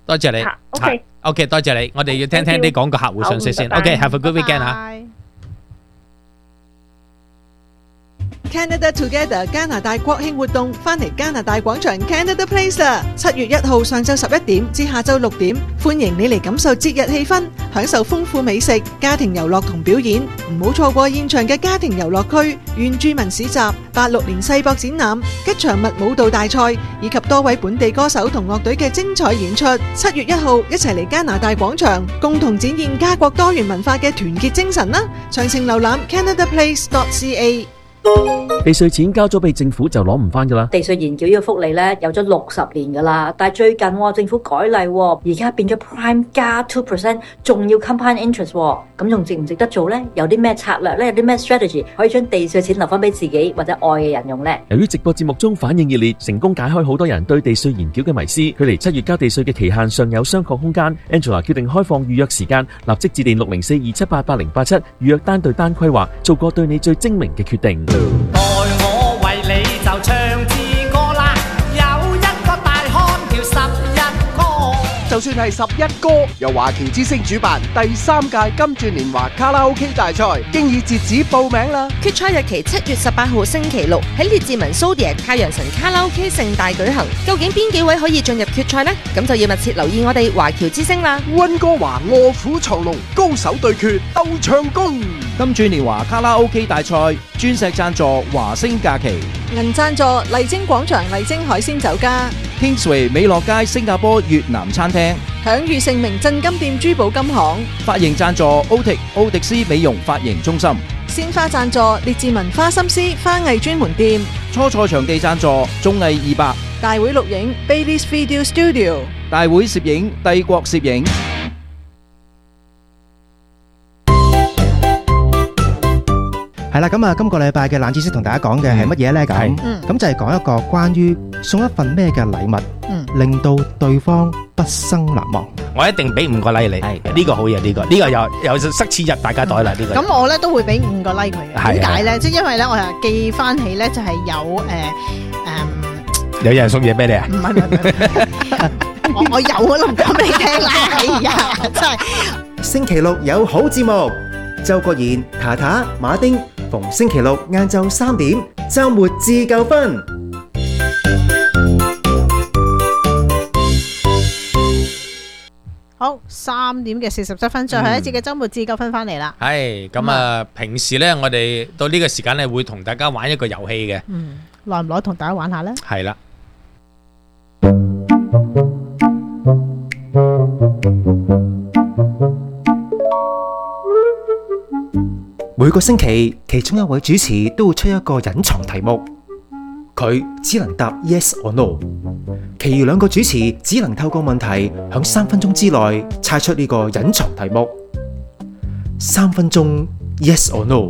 [SPEAKER 2] 多謝你。
[SPEAKER 13] OK
[SPEAKER 2] OK， 多謝你。我哋要聽聽啲廣告客戶信息先。OK，have a good weekend 嚇。
[SPEAKER 14] Canada Together 加拿大國慶活動翻嚟加拿大廣場 Canada Place 啦！七月一號上晝十一點至下晝六點，歡迎你嚟感受節日氣氛，享受豐富美食、家庭遊樂同表演。唔好錯過現場嘅家庭遊樂區、原住民市集、八六年世博展覽、吉祥物舞蹈大賽，以及多位本地歌手同樂隊嘅精彩演出。七月一號一齊嚟加拿大廣場，共同展現家國多元文化嘅團結精神啦！詳情瀏覽 canada place dot c a。
[SPEAKER 9] 地稅錢交咗俾政府就攞唔返㗎啦。
[SPEAKER 10] 地稅延繳呢個福利咧有咗六十年㗎啦，但係最近喎政府改例喎，而家變咗 Prime 加 two percent， 仲要 compound interest 喎，咁仲值唔值得做咧？有啲咩策略咧？有啲咩 strategy 可以將地稅錢留翻俾自己或者愛嘅人用咧？
[SPEAKER 9] 由於直播節目中反應熱烈，成功解開好多人對地稅延繳嘅迷思，距離七月交地稅嘅期限尚有商榷空間。Angela 決定開放預約時間，立即致電六零四二七八八零八七預約單對單規劃，做個對你最精明嘅決定。
[SPEAKER 7] 待我為你就唱支歌啦，有一個大漢叫十一哥。
[SPEAKER 4] 就算係十一哥，由華僑之星主辦第三屆金鑽年華卡拉 OK 大賽，經已截止報名啦。
[SPEAKER 8] 決賽日期七月十八號星期六喺列治文 Zodiac 太陽神卡拉 OK 盛大舉行。究竟邊幾位可以進入決賽呢？咁就要密切留意我哋華僑之星啦。
[SPEAKER 4] 溫哥華臥虎藏龍，高手對決鬥唱功。
[SPEAKER 15] 金鑽年華卡拉 OK 大賽，鑽石贊助華星假期，
[SPEAKER 14] 銀贊助麗晶廣場麗晶海鮮酒家，
[SPEAKER 15] Kingsway 美樂街新加坡越南餐廳，
[SPEAKER 14] 享譽盛名鎮金店珠寶金行，
[SPEAKER 15] 髮型贊助 Otic 奧迪斯美容髮型中心，
[SPEAKER 14] 鮮花贊助列治文花心思花藝專門店，
[SPEAKER 15] 初賽場地贊助綜藝二百，
[SPEAKER 14] 大會錄影 Bailey's Video Studio，
[SPEAKER 15] 大會攝影帝國攝影。
[SPEAKER 1] 係啦，咁啊，今個禮拜嘅冷知識同大家講嘅係乜嘢呢？咁咁就係講一個關於送一份咩嘅禮物，令到對方畢生難忘。
[SPEAKER 2] 我一定俾五個 like 你，呢個好嘢，呢個呢個又又塞錢入大家袋啦，呢個。
[SPEAKER 3] 咁我咧都會俾五個 like 佢嘅，點解咧？即係因為咧，我又記翻起咧，就係有誒誒，
[SPEAKER 2] 有人送嘢俾你啊？
[SPEAKER 3] 唔係唔係唔係，我我有我都唔講俾你聽啦。哎呀，真係。
[SPEAKER 12] 星期六有好節目，周國賢、塔塔、馬丁。逢星期六晏晝三點，週末至夠分。
[SPEAKER 3] 好，三點嘅四十七分，最後一節嘅週末至夠分翻嚟啦。
[SPEAKER 2] 係咁啊！平時咧，我哋到呢個時間咧，會同大家玩一個遊戲嘅。
[SPEAKER 3] 嗯，耐唔耐同大家玩下咧？
[SPEAKER 2] 係啦。
[SPEAKER 12] 每個星期，其中一位主持都會出一個隱藏題目，佢只能答 yes or no， 其餘兩個主持只能透過問題響三分鐘之內猜出呢個隱藏題目。三分鐘 yes or no。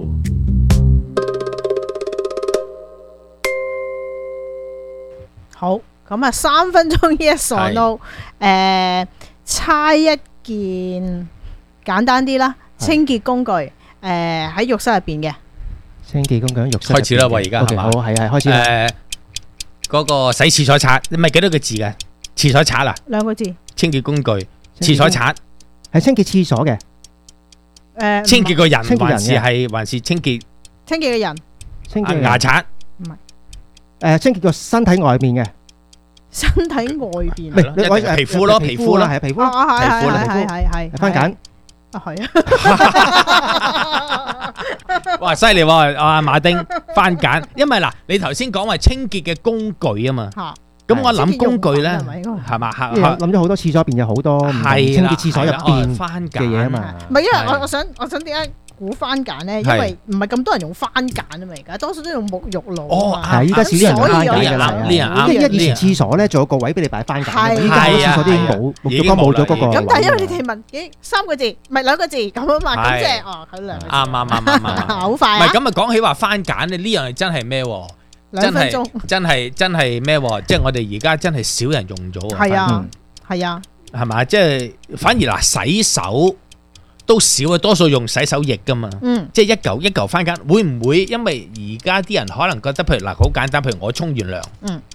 [SPEAKER 3] 好，咁啊，三分鐘 yes or no， 誒，猜一件簡單啲啦，清潔工具。誒喺浴室入邊嘅
[SPEAKER 1] 清潔工具喺浴室
[SPEAKER 2] 開始啦喎，而家係嘛？
[SPEAKER 1] 好係係開始。
[SPEAKER 2] 誒嗰個洗廁所刷，你咪幾多個字嘅？廁所刷啦，
[SPEAKER 3] 兩個字。
[SPEAKER 2] 清潔工具，廁所刷
[SPEAKER 1] 係清潔廁所嘅。
[SPEAKER 3] 誒，
[SPEAKER 2] 清潔個人還是係還是清潔？
[SPEAKER 3] 清潔嘅人。
[SPEAKER 1] 清潔
[SPEAKER 2] 牙刷。
[SPEAKER 3] 唔係。
[SPEAKER 1] 誒，清潔個身體外面嘅。
[SPEAKER 3] 身體外邊。
[SPEAKER 2] 係咯，皮膚咯，皮膚啦，
[SPEAKER 1] 係皮膚。
[SPEAKER 3] 哦，係係係
[SPEAKER 1] 係
[SPEAKER 3] 係係。
[SPEAKER 1] 番梘。
[SPEAKER 3] 啊係啊！
[SPEAKER 2] 哇，犀利喎！阿馬丁番梘，因為嗱，你頭先講話清潔嘅工具啊嘛，咁我諗工具咧係嘛？
[SPEAKER 1] 諗咗好多廁所入邊有好多清潔廁所入邊嘅嘢啊嘛。
[SPEAKER 3] 唔係，因為我我想我想點解估番梘咧？因為唔係咁多人用番梘啊嘛，而家多數都用沐浴露。
[SPEAKER 1] 哦，係依家少啲人用番梘㗎啦。
[SPEAKER 2] 呢人啱，
[SPEAKER 1] 因為以前廁所咧仲有個位俾你擺番梘，
[SPEAKER 3] 係
[SPEAKER 1] 依家廁所啲已經冇，已經冇咗嗰個。
[SPEAKER 3] 咁但係因為你哋問幾三個字，唔係兩個字咁啊嘛，咁即係哦，佢兩個字。
[SPEAKER 2] 啱啱啱啱啱，
[SPEAKER 3] 好快啊！
[SPEAKER 2] 唔係咁啊，講起話番梘咧，呢樣係真係咩？
[SPEAKER 3] 兩分鐘，
[SPEAKER 2] 真係真係咩？即係我哋而家真係少人用咗。
[SPEAKER 3] 係啊，係啊，
[SPEAKER 2] 係嘛？即係反而嗱，洗手都少啊，多數用洗手液噶嘛。嗯，即係一嚿一嚿番梘，會唔會因為而家啲人可能覺得，譬如嗱，好簡單，譬如我沖完涼，嗯，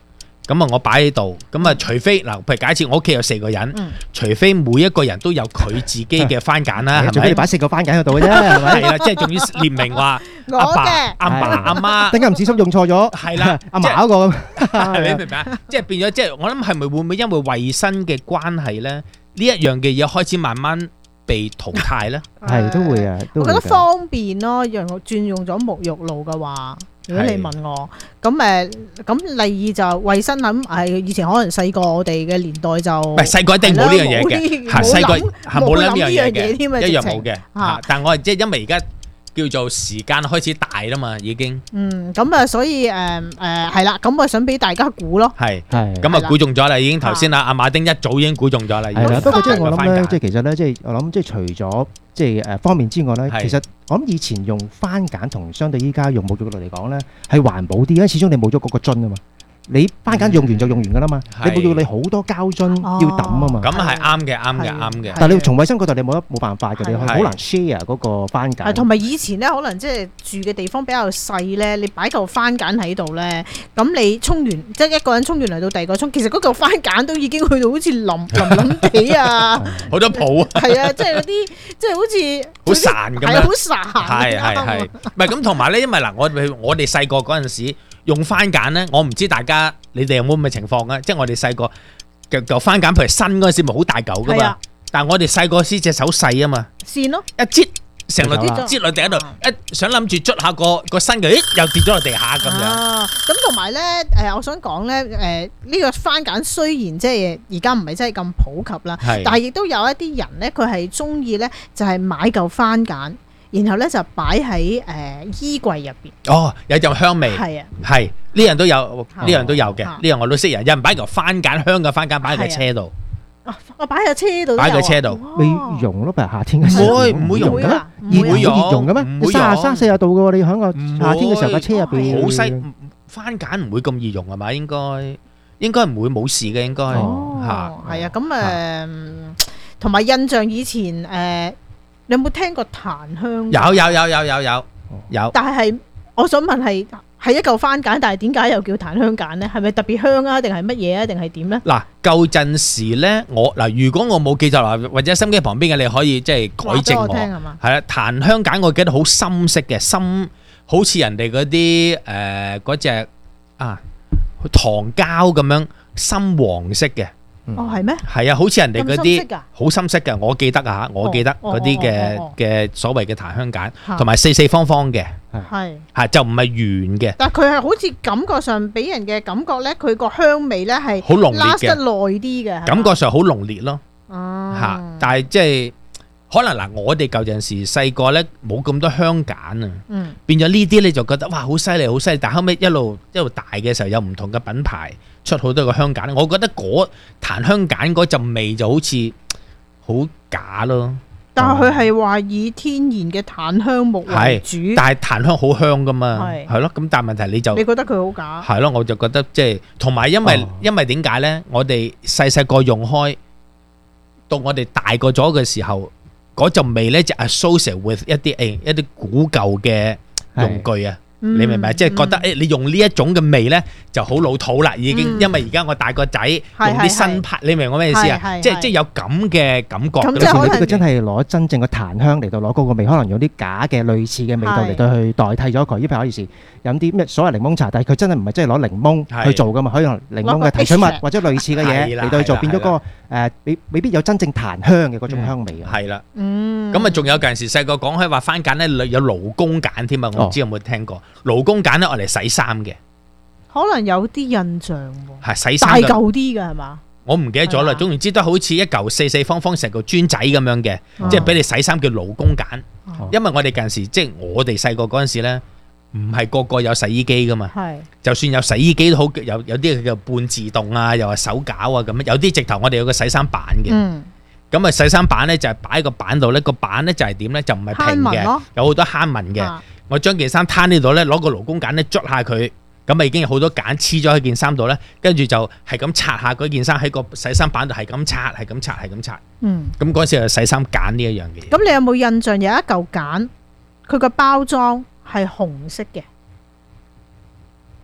[SPEAKER 2] 咁啊我擺喺度，咁啊除非嗱，譬如假設我屋企有四個人，除非每一個人都有佢自己嘅番梘啦，係咪？
[SPEAKER 1] 除非你擺四個番梘喺度嘅啫，係咪？
[SPEAKER 2] 係啦，即係仲要列明話阿爸、阿爸、阿媽，
[SPEAKER 1] 等間唔小心用錯咗，
[SPEAKER 2] 係啦，
[SPEAKER 1] 阿嫲嗰個，
[SPEAKER 2] 你明唔明啊？即係變咗，即係我諗係咪會唔會因為衞生嘅關係咧，呢一樣嘅嘢開始慢慢被淘汰咧？
[SPEAKER 1] 係都會啊，
[SPEAKER 3] 我覺得方便咯，讓我轉用咗沐浴露嘅話。如果你問我，咁誒，咁第二就衞生諗係以前可能細個我哋嘅年代就，唔
[SPEAKER 2] 係細個一定冇呢樣嘢嘅，係細個係冇諗呢樣嘢嘅，一樣冇嘅嚇。但係我係即係因為而家叫做時間開始大啦嘛，已經。
[SPEAKER 3] 嗯，咁啊，所以誒誒係啦，咁我想俾大家估咯。
[SPEAKER 2] 係係，咁啊估中咗啦，已經頭先啊阿馬丁一早已經估中咗啦。
[SPEAKER 1] 係啦，不過即係我諗咧，即係其實咧，即係我諗，即係除咗即係誒方面之外咧，其實我諗以前用番梘同相對依家用沐浴露嚟講咧，係環保啲，因為始終你冇咗嗰個樽啊嘛。你番梘用完就用完噶啦嘛，你沐浴露你好多膠樽要抌啊嘛。
[SPEAKER 2] 咁係啱嘅，啱嘅，啱嘅。
[SPEAKER 1] 但係你從衞生角度，你冇得冇辦法嘅，你好難 share 嗰個番梘。
[SPEAKER 3] 同埋以前咧，可能即係住嘅地方比較細咧，你擺嚿番梘喺度咧，咁你沖完即係一個人沖完嚟到第二個沖，其實嗰嚿番梘都已經去到好似腍腍腍地啊，
[SPEAKER 2] 好多泡啊。
[SPEAKER 3] 係啊，即係嗰啲即係好似
[SPEAKER 2] 好散咁樣，
[SPEAKER 3] 係好散。
[SPEAKER 2] 係係係，唔係咁同埋咧，因為嗱，我我哋細個嗰陣時。用番梘咧，我唔知大家你哋有冇咁嘅情況啊？即係我哋細個嚿嚿番梘，譬如新嗰陣時咪好大嚿噶嘛，但係我哋細個時隻手細啊嘛，
[SPEAKER 3] 線咯，
[SPEAKER 2] 一擠成落擠落地喺度，一想諗住捽下個個新嘅，咦又跌咗落地下咁樣。
[SPEAKER 3] 咁同埋咧，誒，我想講咧，誒，呢個番梘雖然即係而家唔係真係咁普及啦，但係亦都有一啲人咧，佢係中意咧，就係買嚿番梘。然後咧就擺喺誒衣櫃入邊。哦，
[SPEAKER 2] 有陣香味。
[SPEAKER 3] 係啊，
[SPEAKER 2] 係呢樣都有，呢樣都有嘅，呢樣我都識人。有人擺嚿番梘香嘅番梘擺喺個車度。
[SPEAKER 3] 哦，我擺喺車度。
[SPEAKER 2] 擺喺個車度，
[SPEAKER 1] 未溶咯，譬如夏天嘅時候。
[SPEAKER 2] 唔會唔會溶嘅咩？
[SPEAKER 1] 熱會熱溶嘅咩？唔會三三四十度嘅喎，你喺個夏天嘅時候架車入邊。
[SPEAKER 2] 好細番梘唔會咁易溶係嘛？應該應該唔會冇事嘅應該。
[SPEAKER 3] 哦，係啊，咁誒，同埋印象以前誒。你有冇聽過檀香？
[SPEAKER 2] 有有有有有有有。
[SPEAKER 3] 但係我想問係係一嚿番梘，但係點解又叫檀香梘咧？係咪特別香啊？定係乜嘢啊？定係點咧？
[SPEAKER 2] 嗱，舊陣時咧，我嗱，如果我冇記錯啦，或者心機旁邊嘅你可以即係改正我。係啦，檀香梘我記得好深色嘅，深好似人哋嗰啲誒嗰隻啊糖膠咁樣深黃色嘅。
[SPEAKER 3] 哦，係咩？
[SPEAKER 2] 係啊，好似人哋嗰啲好深色嘅，我記得啊，我記得嗰啲嘅嘅所謂嘅檀香梘，同埋四四方方嘅，
[SPEAKER 3] 係
[SPEAKER 2] 係就唔係圓嘅。
[SPEAKER 3] 但係佢係好似感覺上俾人嘅感覺咧，佢個香味咧係
[SPEAKER 2] 好濃烈嘅，
[SPEAKER 3] 拉得耐啲嘅，
[SPEAKER 2] 感覺上好濃烈咯。嚇！但係即係可能嗱，我哋舊陣時細個咧冇咁多香梘啊，嗯，變咗呢啲你就覺得哇好犀利好犀利，但後尾一路一路大嘅時候有唔同嘅品牌。出好多個香梘，我覺得嗰檀香梘嗰陣味就好似好假咯。
[SPEAKER 3] 但係佢係話以天然嘅檀香木為主，
[SPEAKER 2] 但係檀香好香噶嘛，係咯。咁但係問題你就
[SPEAKER 3] 你覺得佢好假？
[SPEAKER 2] 係咯，我就覺得即係同埋因為、哦、因為點解咧？我哋細細個用開，到我哋大個咗嘅時候，嗰陣味咧就 associate with 一啲誒一啲古舊嘅用具啊。你明唔明？即係覺得誒，你用呢一種嘅味咧就好老土啦，已經。因為而家我大個仔用啲新派，你明我咩意思啊？即係即係有咁嘅感覺。
[SPEAKER 1] 咁即係呢個真係攞真正嘅檀香嚟到攞嗰個味，可能用啲假嘅類似嘅味道嚟到去代替咗佢。依譬如有時飲啲咩所謂檸檬茶，但係佢真係唔係真係攞檸檬去做噶嘛？可以用檸檬嘅提取物或者類似嘅嘢嚟到去做，變咗嗰個誒未未必有真正檀香嘅嗰種香味啊。
[SPEAKER 2] 係啦，咁啊仲有陣時細個講開話番梘咧有勞工梘添啊，我唔知有冇聽過。勞工梘咧，我嚟洗衫嘅，
[SPEAKER 3] 可能有啲印象喎。
[SPEAKER 2] 係洗衫
[SPEAKER 3] 大嚿啲嘅係嘛？
[SPEAKER 2] 我唔記得咗啦。總言之都好似一嚿四四方方成個磚仔咁樣嘅，即係俾你洗衫叫勞工梘。因為我哋近時即係我哋細個嗰陣時咧，唔係個個有洗衣機噶嘛。係，就算有洗衣機都好，有有啲叫半自動啊，又話手攪啊咁樣。有啲直頭我哋有個洗衫板嘅。嗯。咁啊，洗衫板咧就係擺喺個板度咧，個板咧就係點咧？就唔係平嘅，有好多坑紋嘅。我將件衫攤呢度咧，攞個勞工梘咧捽下佢，咁啊已經有好多梘黐咗喺件衫度咧，跟住就係咁擦下嗰件衫喺個洗衫板度，係咁擦，係咁擦，係咁擦。嗯。咁嗰陣時就洗衫梘呢一樣嘅嘢。
[SPEAKER 3] 咁你有冇印象有一嚿梘，佢個包裝係紅色嘅？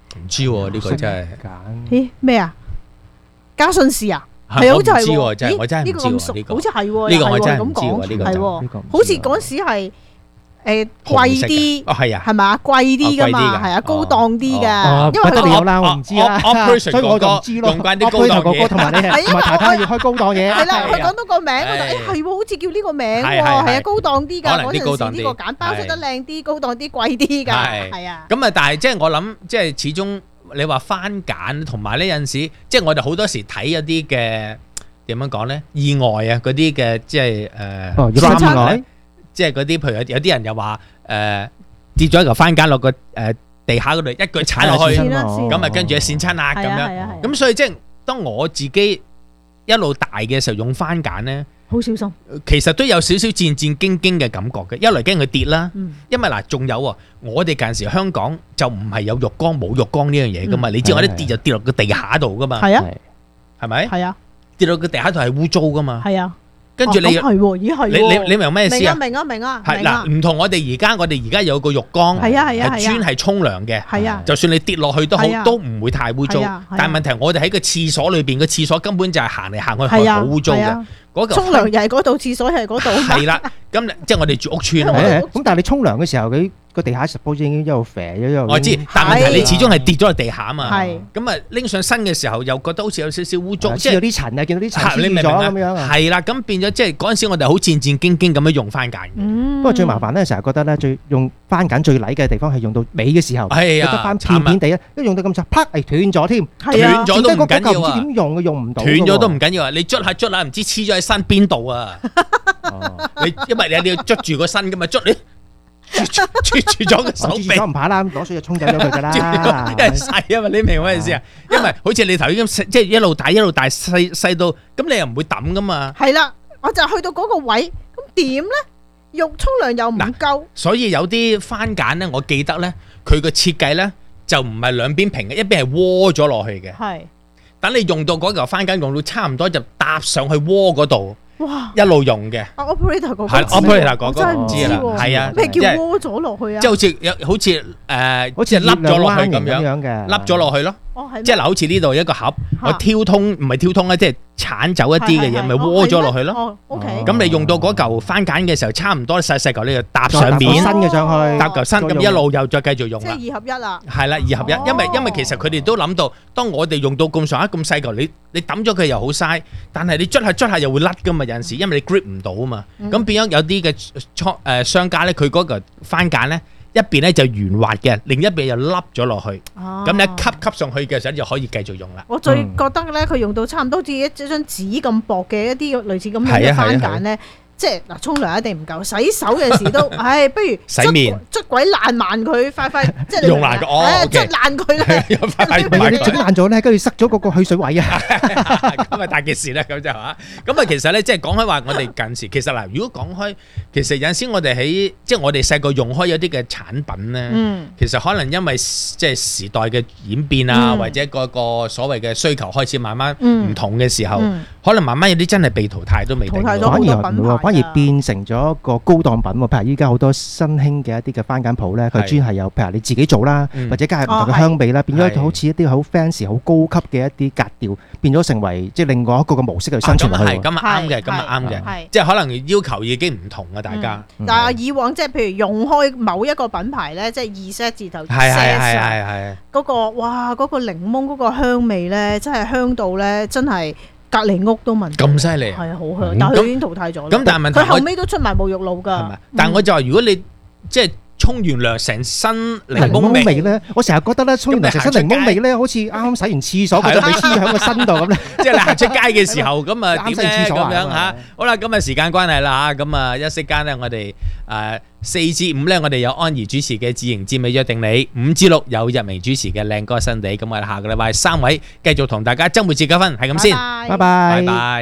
[SPEAKER 2] 唔知喎，呢個真係。
[SPEAKER 3] 咦咩啊？嘉信士啊？係好似係喎，咦？呢個咁熟，好似係喎，
[SPEAKER 2] 呢個我真係
[SPEAKER 3] 咁講，
[SPEAKER 2] 呢個
[SPEAKER 3] 係喎，好似嗰時係。誒貴啲，
[SPEAKER 2] 哦係啊，
[SPEAKER 3] 係嘛貴啲噶嘛，係啊高檔啲噶，因為佢
[SPEAKER 1] 有啦，我唔知啦，所以我就唔知咯。
[SPEAKER 2] 用慣啲高檔嘢，
[SPEAKER 1] 同埋你同埋太太要開高檔嘢。
[SPEAKER 3] 係啦，佢講到個名，我就誒係喎，好似叫呢個名喎，係啊高檔啲㗎，嗰陣時呢個揀包出得靚啲，高檔啲貴啲㗎，係啊。
[SPEAKER 2] 咁啊，但係即係我諗，即係始終你話番梘同埋呢有陣時，即係我哋好多時睇一啲嘅點樣講咧意外啊，嗰啲嘅即係誒意外。即係嗰啲，譬如有有啲人又話誒跌咗一嚿番梘落個誒地下嗰度，一腳踩落去，咁啊跟住一跣親啦咁樣。咁所以即係當我自己一路大嘅時候用番梘咧，
[SPEAKER 3] 好小心。
[SPEAKER 2] 其實都有少少戰戰兢兢嘅感覺嘅，一來驚佢跌啦，因為嗱仲有喎，我哋近時香港就唔係有浴缸冇浴缸呢樣嘢噶嘛，你知我啲跌就跌落個地下度噶嘛，
[SPEAKER 3] 係啊，
[SPEAKER 2] 係咪？
[SPEAKER 3] 係啊，
[SPEAKER 2] 跌落個地下度係污糟噶嘛，
[SPEAKER 3] 係啊。
[SPEAKER 2] 跟住你，
[SPEAKER 3] 係喎，咦係喎，
[SPEAKER 2] 你你你明咩意思啊？
[SPEAKER 3] 明啊明啊，
[SPEAKER 2] 係嗱，唔同我哋而家，我哋而家有個浴缸，
[SPEAKER 3] 係啊係啊，
[SPEAKER 2] 係專係沖涼嘅，
[SPEAKER 3] 係啊，
[SPEAKER 2] 就算你跌落去都好，都唔會太污糟。但係問題，我哋喺個廁所裏邊，個廁所根本就係行嚟行去係好污糟嘅。嗰嚿
[SPEAKER 3] 沖涼又係嗰度，廁所又係嗰度。
[SPEAKER 2] 係啦，咁即係我哋住屋村啊嘛。
[SPEAKER 1] 咁但係你沖涼嘅時候，佢個地下十鋪已經一路肥一路。
[SPEAKER 2] 我知，但係問題你始終係跌咗落地下啊嘛。
[SPEAKER 3] 係。
[SPEAKER 2] 咁啊拎上身嘅時候，又覺得好似有少少污糟，
[SPEAKER 1] 即係有啲塵啊，見到啲塵黐咗咁樣啊。
[SPEAKER 2] 係啦，咁變咗即係嗰陣時，我哋好戰戰兢兢咁樣用番梘。
[SPEAKER 1] 不過最麻煩咧，成日覺得咧，最用番梘最禮嘅地方係用到尾嘅時候，
[SPEAKER 2] 係啊，
[SPEAKER 1] 得翻片片地啊，一用到咁就啪係斷咗添，
[SPEAKER 2] 斷咗都唔緊要啊。
[SPEAKER 1] 唔知點用嘅，用唔到。
[SPEAKER 2] 斷咗都唔緊要啊！你捽下捽下，唔知黐咗喺身邊度啊！你因為你你要捽住個身噶嘛，捽你捽住咗個手臂，
[SPEAKER 1] 唔怕啦，攞水就沖走咗佢噶啦。
[SPEAKER 2] 因為細啊嘛，你明咩意思啊？因為好似你頭先咁，即係一路大一路大細細到，咁你又唔會抌噶嘛。
[SPEAKER 3] 係啦，我就去到嗰個位，咁點咧？浴沖涼又唔夠，
[SPEAKER 2] 所以有啲番梘咧，我記得咧，佢個設計咧就唔係兩邊平嘅，一邊係窩咗落去嘅。
[SPEAKER 3] 係，
[SPEAKER 2] 等你用到嗰嚿番梘用到差唔多，就搭上去窩嗰度。哇！一路用嘅，
[SPEAKER 3] 啊 operator 嗰個
[SPEAKER 2] 係 operator 嗰個唔知啦，係啊，
[SPEAKER 3] 咩叫窩咗落去啊？
[SPEAKER 2] 即係好似有好似誒，好似凹咗落去咁樣嘅，凹咗落去咯。哦，係。即係嗱，好似呢度一個盒，我挑通唔係挑通咧，即係剷走一啲嘅嘢，咪窩咗落去咯。
[SPEAKER 3] 哦 ，OK。
[SPEAKER 2] 咁你用到嗰嚿番梘嘅時候，差唔多細細嚿呢就搭上面，
[SPEAKER 1] 新嘅上去，
[SPEAKER 2] 搭嚿新咁一路又再繼續用啦。
[SPEAKER 3] 即係二合一啦。
[SPEAKER 2] 係啦，二合一，因為因為其實佢哋都諗到，當我哋用到咁上下咁細嚿，你你抌咗佢又好嘥，但係你捽下捽下又會甩噶嘛，有陣時因為你 grip 唔到啊嘛，咁變咗有啲嘅倉誒商家咧，佢嗰個番梘咧一邊咧就圓滑嘅，另一邊又凹咗落去，咁你一吸吸上去嘅時候就可以繼續用啦。
[SPEAKER 3] 我最覺得咧，佢用到差唔多好似一張紙咁薄嘅一啲類似咁樣嘅番梘咧。即係嗱，沖涼一定唔夠，洗手嘅時都，唉，不如
[SPEAKER 2] 洗面
[SPEAKER 3] 捽鬼爛爛佢，快快即係
[SPEAKER 2] 用爛佢，哦，
[SPEAKER 3] 捽爛佢咧，
[SPEAKER 1] 你整爛咗咧，跟住塞咗嗰個去水位啊，
[SPEAKER 2] 咁啊大件事咧，咁就嚇。咁啊，其實咧，即係講開話，我哋近時其實嗱，如果講開，其實有陣時我哋喺即係我哋細個用開有啲嘅產品咧，其實可能因為即係時代嘅演變啊，或者嗰個所謂嘅需求開始慢慢唔同嘅時候，可能慢慢有啲真係被淘汰都未定。
[SPEAKER 3] 淘汰咗好多品牌。
[SPEAKER 1] 反而變成咗一個高檔品喎，譬如依家好多新興嘅一啲嘅番梘鋪咧，佢專係有譬如你自己做啦，或者加入唔同嘅香味啦，變咗好似一啲好 fancy、好高級嘅一啲格調，變咗成為即係另外一個嘅模式去生存落去。
[SPEAKER 2] 咁啊啱嘅，咁啊啱嘅，即係可能要求已經唔同啊，大家。
[SPEAKER 3] 但係以往即係譬如用開某一個品牌咧，即係二 set 字頭 set 上嗰個，哇嗰個檸檬嗰個香味咧，真係香到咧，真係。隔離屋都聞
[SPEAKER 2] 咁犀利，
[SPEAKER 3] 係啊，好香，但係佢已經淘汰咗啦。
[SPEAKER 2] 咁但係問題，
[SPEAKER 3] 佢後尾都出埋沐浴露㗎。
[SPEAKER 2] 係咪？但係我就話，如果你即係沖完涼成身檸檬味
[SPEAKER 1] 咧，我成日覺得咧，沖完涼成身檸檬味咧，好似啱啱洗完廁所嗰陣味黐喺個身度咁咧。
[SPEAKER 2] 即係你行出街嘅時候，咁啊點咧咁樣嚇？好啦，咁啊時間關係啦嚇，咁啊一息間咧，我哋誒四至五咧，我哋有安怡主持嘅《自營之美約定你》，五至六有日明主持嘅《靚歌新地》。咁我哋下個禮拜三位繼續同大家週末節交分，係咁先，
[SPEAKER 1] 拜拜，
[SPEAKER 2] 拜拜。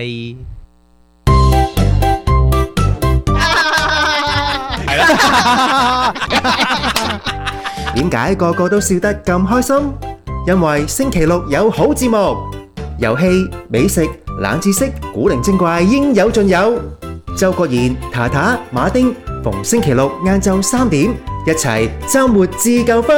[SPEAKER 2] 係啦。
[SPEAKER 12] 點解個個都笑得咁開心？因為星期六有好節目，遊戲、美食、冷知識、古靈精怪應有盡有。周國賢、塔塔、馬丁逢星期六晏晝三點，一齊週末自救分。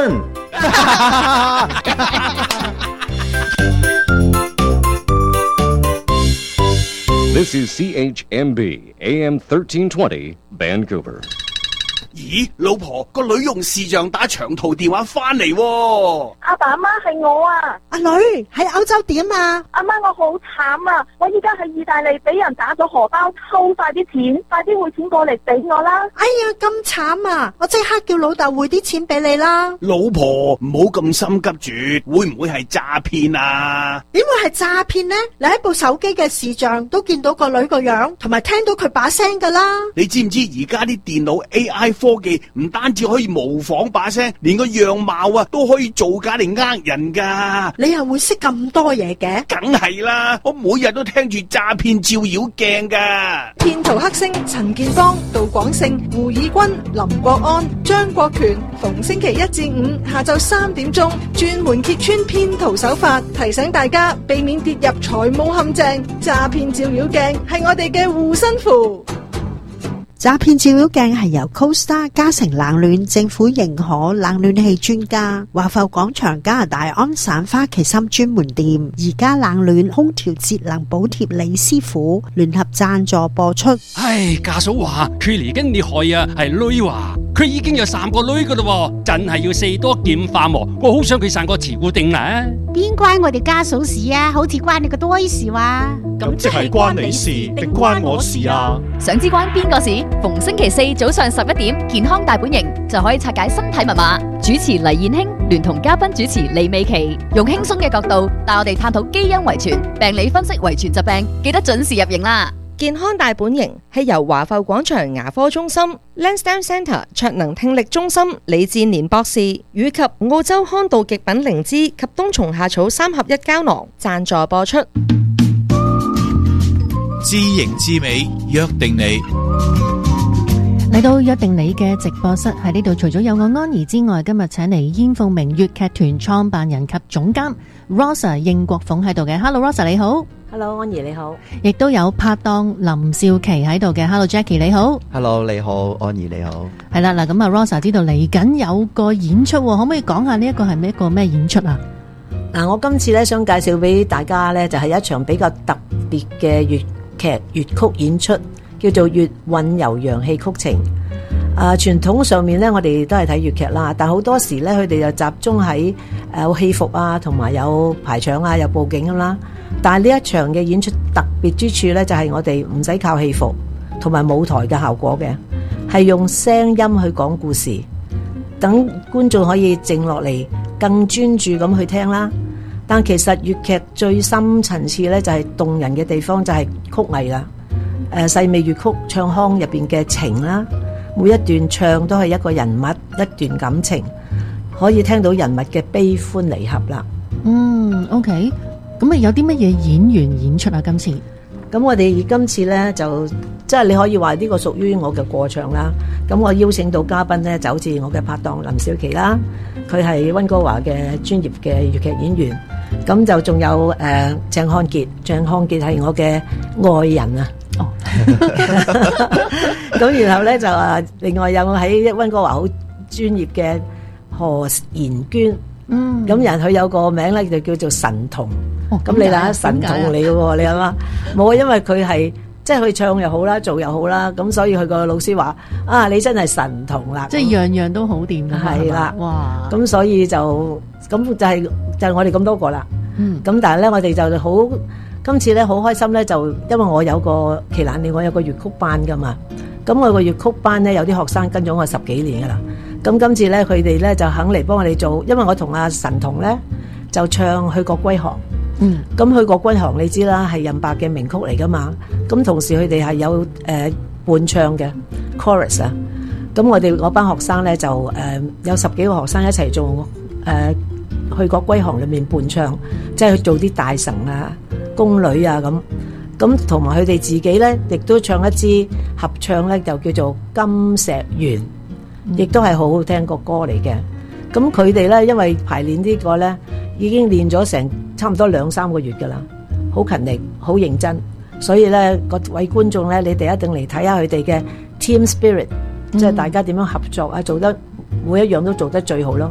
[SPEAKER 6] This is C H M B A M thirteen twenty Vancouver.
[SPEAKER 16] 咦，老婆，個女用視像打長途電話翻嚟喎。
[SPEAKER 17] 阿爸阿媽係我啊。
[SPEAKER 18] 阿女喺歐洲點啊？
[SPEAKER 17] 阿媽我好慘啊！我依家喺意大利俾人打咗荷包，偷晒啲錢，快啲匯錢過嚟俾我啦！
[SPEAKER 18] 哎呀，咁慘啊！我即刻叫老豆匯啲錢俾你啦。
[SPEAKER 16] 老婆唔好咁心急住，會唔會係詐騙啊？
[SPEAKER 18] 點會係詐騙呢？你喺部手機嘅視像都見到個女個樣，同埋聽到佢把聲噶啦。
[SPEAKER 16] 你知唔知而家啲電腦 A I 科技唔單止可以模仿把聲，連個樣貌啊都可以造假嚟呃人噶。
[SPEAKER 18] 你又會識咁多嘢嘅？
[SPEAKER 16] 梗係啦，我每日都聽住詐騙照妖鏡噶。
[SPEAKER 14] 騙徒黑星陳建邦、杜廣勝、胡以軍、林國安、張國權，逢星期一至五下晝三點鐘，專門揭穿騙徒手法，提醒大家避免跌入財務陷阱。詐騙照妖鏡係我哋嘅護身符。
[SPEAKER 18] 詐騙照妖鏡係由 CoStar 嘉誠冷暖政府認可冷暖氣專家華埠廣場加拿大安省花旗參專門店而家冷暖空調節能補貼李師傅聯合贊助播出。
[SPEAKER 19] 唉，家嫂話佢嚟緊你害啊，係女話佢已經有三個女噶啦，真係要四多劍化喎。我好想佢生個慈固定啊！
[SPEAKER 20] 邊關我哋家嫂事啊？好似關你個多事話。
[SPEAKER 21] 咁即係關你事定關我事啊？
[SPEAKER 22] 想知關邊個事？逢星期四早上十一點，健康大本營就可以拆解身體密碼。主持黎燕卿聯同嘉賓主持李美琪，用輕鬆嘅角度帶我哋探討基因遺傳、病理分析遺傳疾病，記得準時入營啦！
[SPEAKER 8] 健康大本營係由華埠廣場牙科中心、Lansdowne Centre 卓能聽力中心李志年博士以及澳洲康道極品靈芝及冬蟲夏草三合一膠囊贊助播出。
[SPEAKER 23] 知型知美，約定你。
[SPEAKER 24] 嚟到約定你嘅直播室喺呢度，除咗有我安怡之外，今日請嚟煙鳳鳴粵劇團創辦人及總監 Rosa 應國鳳喺度嘅。Hello Rosa 你好。
[SPEAKER 25] Hello 安怡你好。
[SPEAKER 24] 亦都有拍檔林少琪喺度嘅。Hello Jackie 你好。
[SPEAKER 26] Hello 你好，安怡你好。
[SPEAKER 24] 係啦，嗱咁啊 Rosa 知道嚟緊有個演出，可唔可以講下呢一個係咩一個咩演出啊？
[SPEAKER 25] 嗱，我今次咧想介紹俾大家咧，就係一場比較特別嘅粵劇粵曲演出，叫做粵韻悠揚戲曲情。啊，傳統上面咧，我哋都係睇粵劇啦，但好多時咧，佢哋就集中喺誒有戲服啊，同埋有排場啊，有佈景咁啦。但係呢一場嘅演出特別之處咧，就係我哋唔使靠戲服同埋舞台嘅效果嘅，係用聲音去講故事，等觀眾可以靜落嚟，更專注咁去聽啦。但其實粵劇最深層次咧，就係動人嘅地方就係曲藝啦。誒細味粵曲唱腔入邊嘅情啦，每一段唱都係一個人物一段感情，可以聽到人物嘅悲歡離合啦。
[SPEAKER 24] 嗯 ，OK， 咁啊有啲乜嘢演員演出啊？今次
[SPEAKER 25] 咁我哋今次咧就即係你可以話呢個屬於我嘅過場啦。咁我邀請到嘉賓咧就好似我嘅拍檔林少琪啦，佢係溫哥華嘅專業嘅粵劇演員。咁就仲有誒鄭康傑，鄭康傑係我嘅愛人啊。哦，咁然後咧就啊，另外有喺溫哥華好專業嘅何妍娟。嗯，咁人佢有個名咧就叫做神童。哦，咁你睇下神童嚟嘅喎，你諗下冇啊？因為佢係即係佢唱又好啦，做又好啦，咁所以佢個老師話啊，你真係神童啦！
[SPEAKER 24] 即係樣樣都好掂㗎。係啦，哇！
[SPEAKER 25] 咁所以就咁就係、是、就係、是、我哋咁多個啦。嗯，咁但係咧，我哋就好今次咧好開心咧，就因為我有個奇蘭里，我有個粵曲班㗎嘛。咁我個粵曲班咧有啲學生跟咗我十幾年㗎啦。咁今次咧佢哋咧就肯嚟幫我哋做，因為我同阿神童咧就唱《去國歸航》。嗯，咁《去國歸航》你知啦，係任白嘅名曲嚟㗎嘛。咁同時佢哋係有誒、呃、伴唱嘅 chorus 啊。咁我哋嗰班學生咧就誒、呃、有十幾個學生一齊做誒。呃去國歸航裏面伴唱，即係去做啲大臣啊、宮女啊咁，咁同埋佢哋自己咧，亦都唱一支合唱咧，就叫做《金石緣》，亦都係好好聽個歌嚟嘅。咁佢哋咧，因為排練呢個咧，已經練咗成差唔多兩三個月噶啦，好勤力、好認真，所以咧各位觀眾咧，你哋一定嚟睇下佢哋嘅 team spirit，即係大家點樣合作啊，做得每一樣都做得最好咯。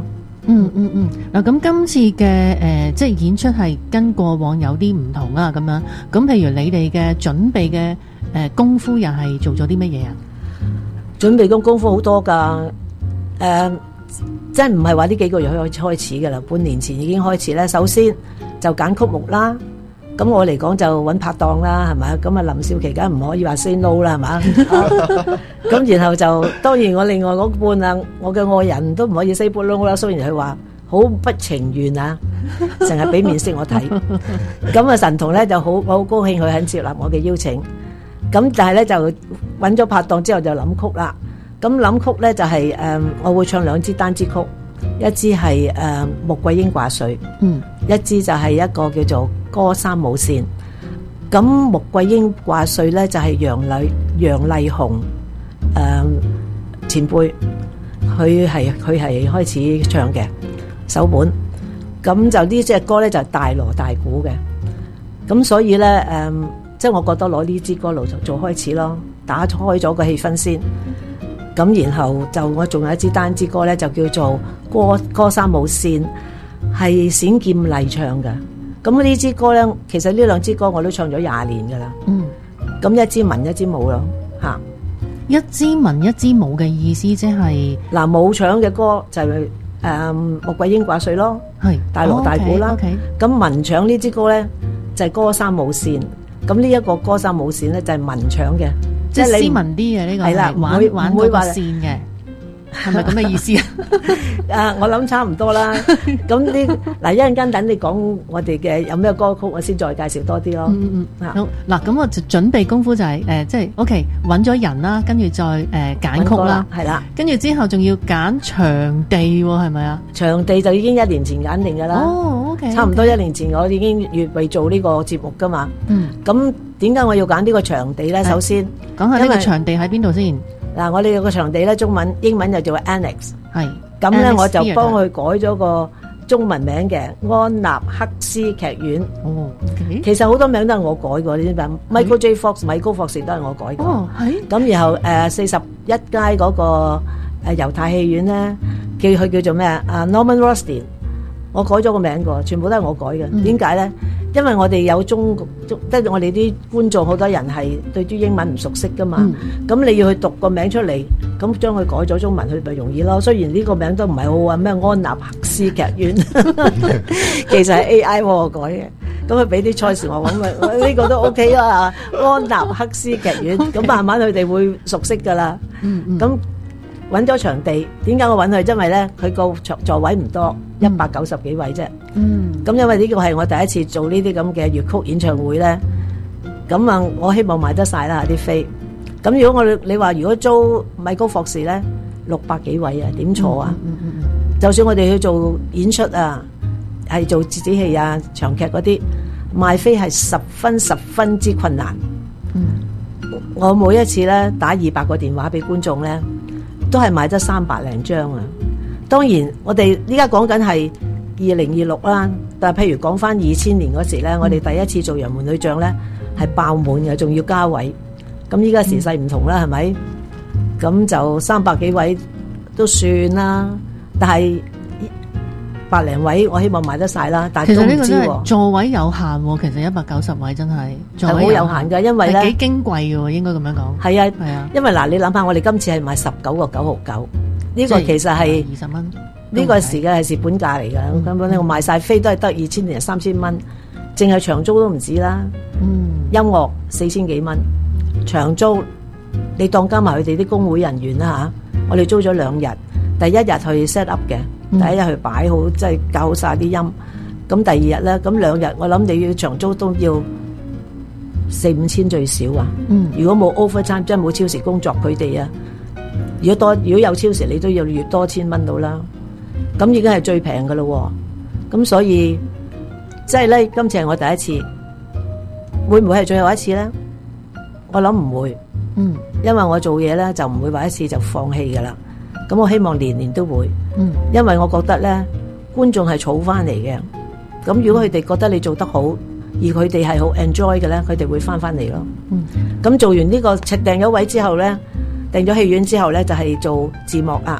[SPEAKER 24] 嗯嗯嗯，嗱咁今次嘅誒、呃、即係演出係跟過往有啲唔同啊咁樣，咁譬如你哋嘅準備嘅誒、呃、功夫又係做咗啲乜嘢啊？
[SPEAKER 25] 準備嘅功夫好多㗎，誒、呃，即係唔係話呢幾個月開開始㗎啦，半年前已經開始咧。首先就揀曲目啦。咁我嚟講就揾拍檔啦，係咪？咁啊林少琪梗唔可以話 say no 啦，係嘛？咁然後就當然我另外嗰半啊，我嘅愛人都唔可以 say no 啦。雖然佢話好不情願啊，成日俾面色我睇。咁啊神童咧就好，我好高興佢肯接納我嘅邀請。咁但係咧就揾咗拍檔之後就諗曲啦。咁諗曲咧就係、是、誒、呃，我會唱兩支單支曲，一支係誒《穆桂英掛帥》，
[SPEAKER 24] 嗯，一
[SPEAKER 25] 支就係一個叫做歌三舞線。咁《穆桂英掛帥》咧就係楊麗楊麗紅誒前輩，佢係佢係開始唱嘅首本。咁就呢隻歌咧就係大鑼大鼓嘅。咁所以咧誒、呃，即係我覺得攞呢支歌嚟做開始咯，打開咗個氣氛先。咁然後就我仲有一支單支歌咧，就叫做歌歌三舞線，係冼劍麗唱嘅。咁呢支歌咧，其實呢兩支歌我都唱咗廿年噶啦。
[SPEAKER 24] 嗯，
[SPEAKER 25] 咁一支文一支武咯，吓。
[SPEAKER 24] 一支文一支武嘅意思即係
[SPEAKER 25] 嗱，武唱嘅歌就係誒穆桂英掛帥咯，
[SPEAKER 24] 係
[SPEAKER 25] 大鑼大鼓啦。咁文唱呢支歌咧就係歌三舞線。咁呢一個歌三舞線咧就係文唱嘅。
[SPEAKER 24] 即係斯文啲嘅呢個係啦，玩玩嗰個線嘅，係咪咁嘅意思啊？
[SPEAKER 25] 誒，我諗差唔多啦。咁呢嗱，一陣間等你講我哋嘅有咩歌曲，我先再介紹多啲咯。
[SPEAKER 24] 嗯嗯，好嗱，咁我就準備功夫就係誒，即係 OK，揾咗人啦，跟住再誒揀曲啦，
[SPEAKER 25] 係啦， 跟住之後仲要揀場地喎，係咪啊？場地就已經一年前揀定㗎啦。
[SPEAKER 24] 哦 ，OK，
[SPEAKER 25] 差唔多一年前我已經預備做呢個節目㗎嘛。
[SPEAKER 24] 嗯，
[SPEAKER 25] 咁點解我要揀呢個場地咧？首先
[SPEAKER 24] 講下呢個場地喺邊度先？
[SPEAKER 25] 嗱，我哋有個場地咧，中文、英文就做 Annex。
[SPEAKER 24] 係。
[SPEAKER 25] 咁咧，我就幫佢改咗個中文名嘅安納克斯劇院。
[SPEAKER 24] 哦，
[SPEAKER 25] 其實好多名都係我改過，你知唔知 ？Michael J. Fox、米高霍士都係我改過。
[SPEAKER 24] 哦，係。
[SPEAKER 25] 咁然後誒四十一街嗰個誒猶太戲院咧，叫佢叫做咩啊？啊 Norman Rostin，我改咗個名個，全部都係我改嘅。點解咧？因為我哋有中中，即係我哋啲觀眾好多人係對啲英文唔熟悉噶嘛，咁、嗯、你要去讀個名出嚟，咁將佢改咗中文，佢咪容易咯。雖然呢個名都唔係好啊，咩安納克斯劇院，其實係 A I 我改嘅，咁佢俾啲賽事我揾咪，呢個都 OK 啦。安納克斯劇院，咁慢慢佢哋會熟悉噶啦。咁揾咗場地，點解我揾佢？因為咧，佢個座座位唔多，一百九十幾位啫。
[SPEAKER 24] 嗯，
[SPEAKER 25] 咁因為呢個係我第一次做呢啲咁嘅粵曲演唱會咧，咁啊，我希望賣得晒啦啲飛。咁如果我你話如果租米高霍士咧，六百幾位啊，點坐啊？
[SPEAKER 24] 嗯嗯嗯、
[SPEAKER 25] 就算我哋去做演出啊，係做折子戲啊、長劇嗰啲，賣飛係十分十分之困難。
[SPEAKER 24] 嗯，
[SPEAKER 25] 我每一次咧打二百個電話俾觀眾咧，都係賣得三百零張啊！當然，我哋依家講緊係二零二六啦，但係譬如講翻二千年嗰時咧，我哋第一次做楊門女將咧係爆滿嘅，仲要加位。咁依家時勢唔同啦，係咪？咁就三百幾位都算啦，但係百零位我希望賣得晒啦。但係都唔知喎。其實呢個真係
[SPEAKER 24] 座位有限喎，其實一百九十位真係
[SPEAKER 25] 係好有限㗎，因為咧
[SPEAKER 24] 幾矜貴嘅喎，應該咁樣講。
[SPEAKER 25] 係啊，
[SPEAKER 24] 係啊，
[SPEAKER 25] 因為嗱，你諗下，我哋今次係賣十九個九毫九，呢個其實係
[SPEAKER 24] 二十蚊。
[SPEAKER 25] 呢個時間係蝕本價嚟㗎，咁樣咧我賣晒飛都係得二千零三千蚊，淨係長租都唔止啦。
[SPEAKER 24] 嗯，
[SPEAKER 25] 音樂四千幾蚊，長租你當加埋佢哋啲工會人員啦嚇，我哋租咗兩日，第一日去 set up 嘅，第一日去擺好，即係校好晒啲音。咁第二日咧，咁兩日我諗你要長租都要四五千最少啊。
[SPEAKER 24] 嗯，
[SPEAKER 25] 如果冇 overtime 即係冇超時工作，佢哋啊，如果多如果有超時，你都要月多千蚊到啦。咁已經係最平㗎咯，咁所以即係咧，今次係我第一次，會唔會係最後一次咧？我諗唔會，
[SPEAKER 24] 嗯，
[SPEAKER 25] 因為我做嘢咧就唔會話一次就放棄㗎啦。咁我希望年年都會，
[SPEAKER 24] 嗯，因
[SPEAKER 25] 為我覺得咧觀眾係儲翻嚟嘅。咁如果佢哋覺得你做得好，而佢哋係好 enjoy 嘅咧，佢哋會翻翻嚟咯。
[SPEAKER 24] 嗯，
[SPEAKER 25] 咁做完呢個訂咗位之後咧，訂咗戲院之後咧，就係做字幕啊。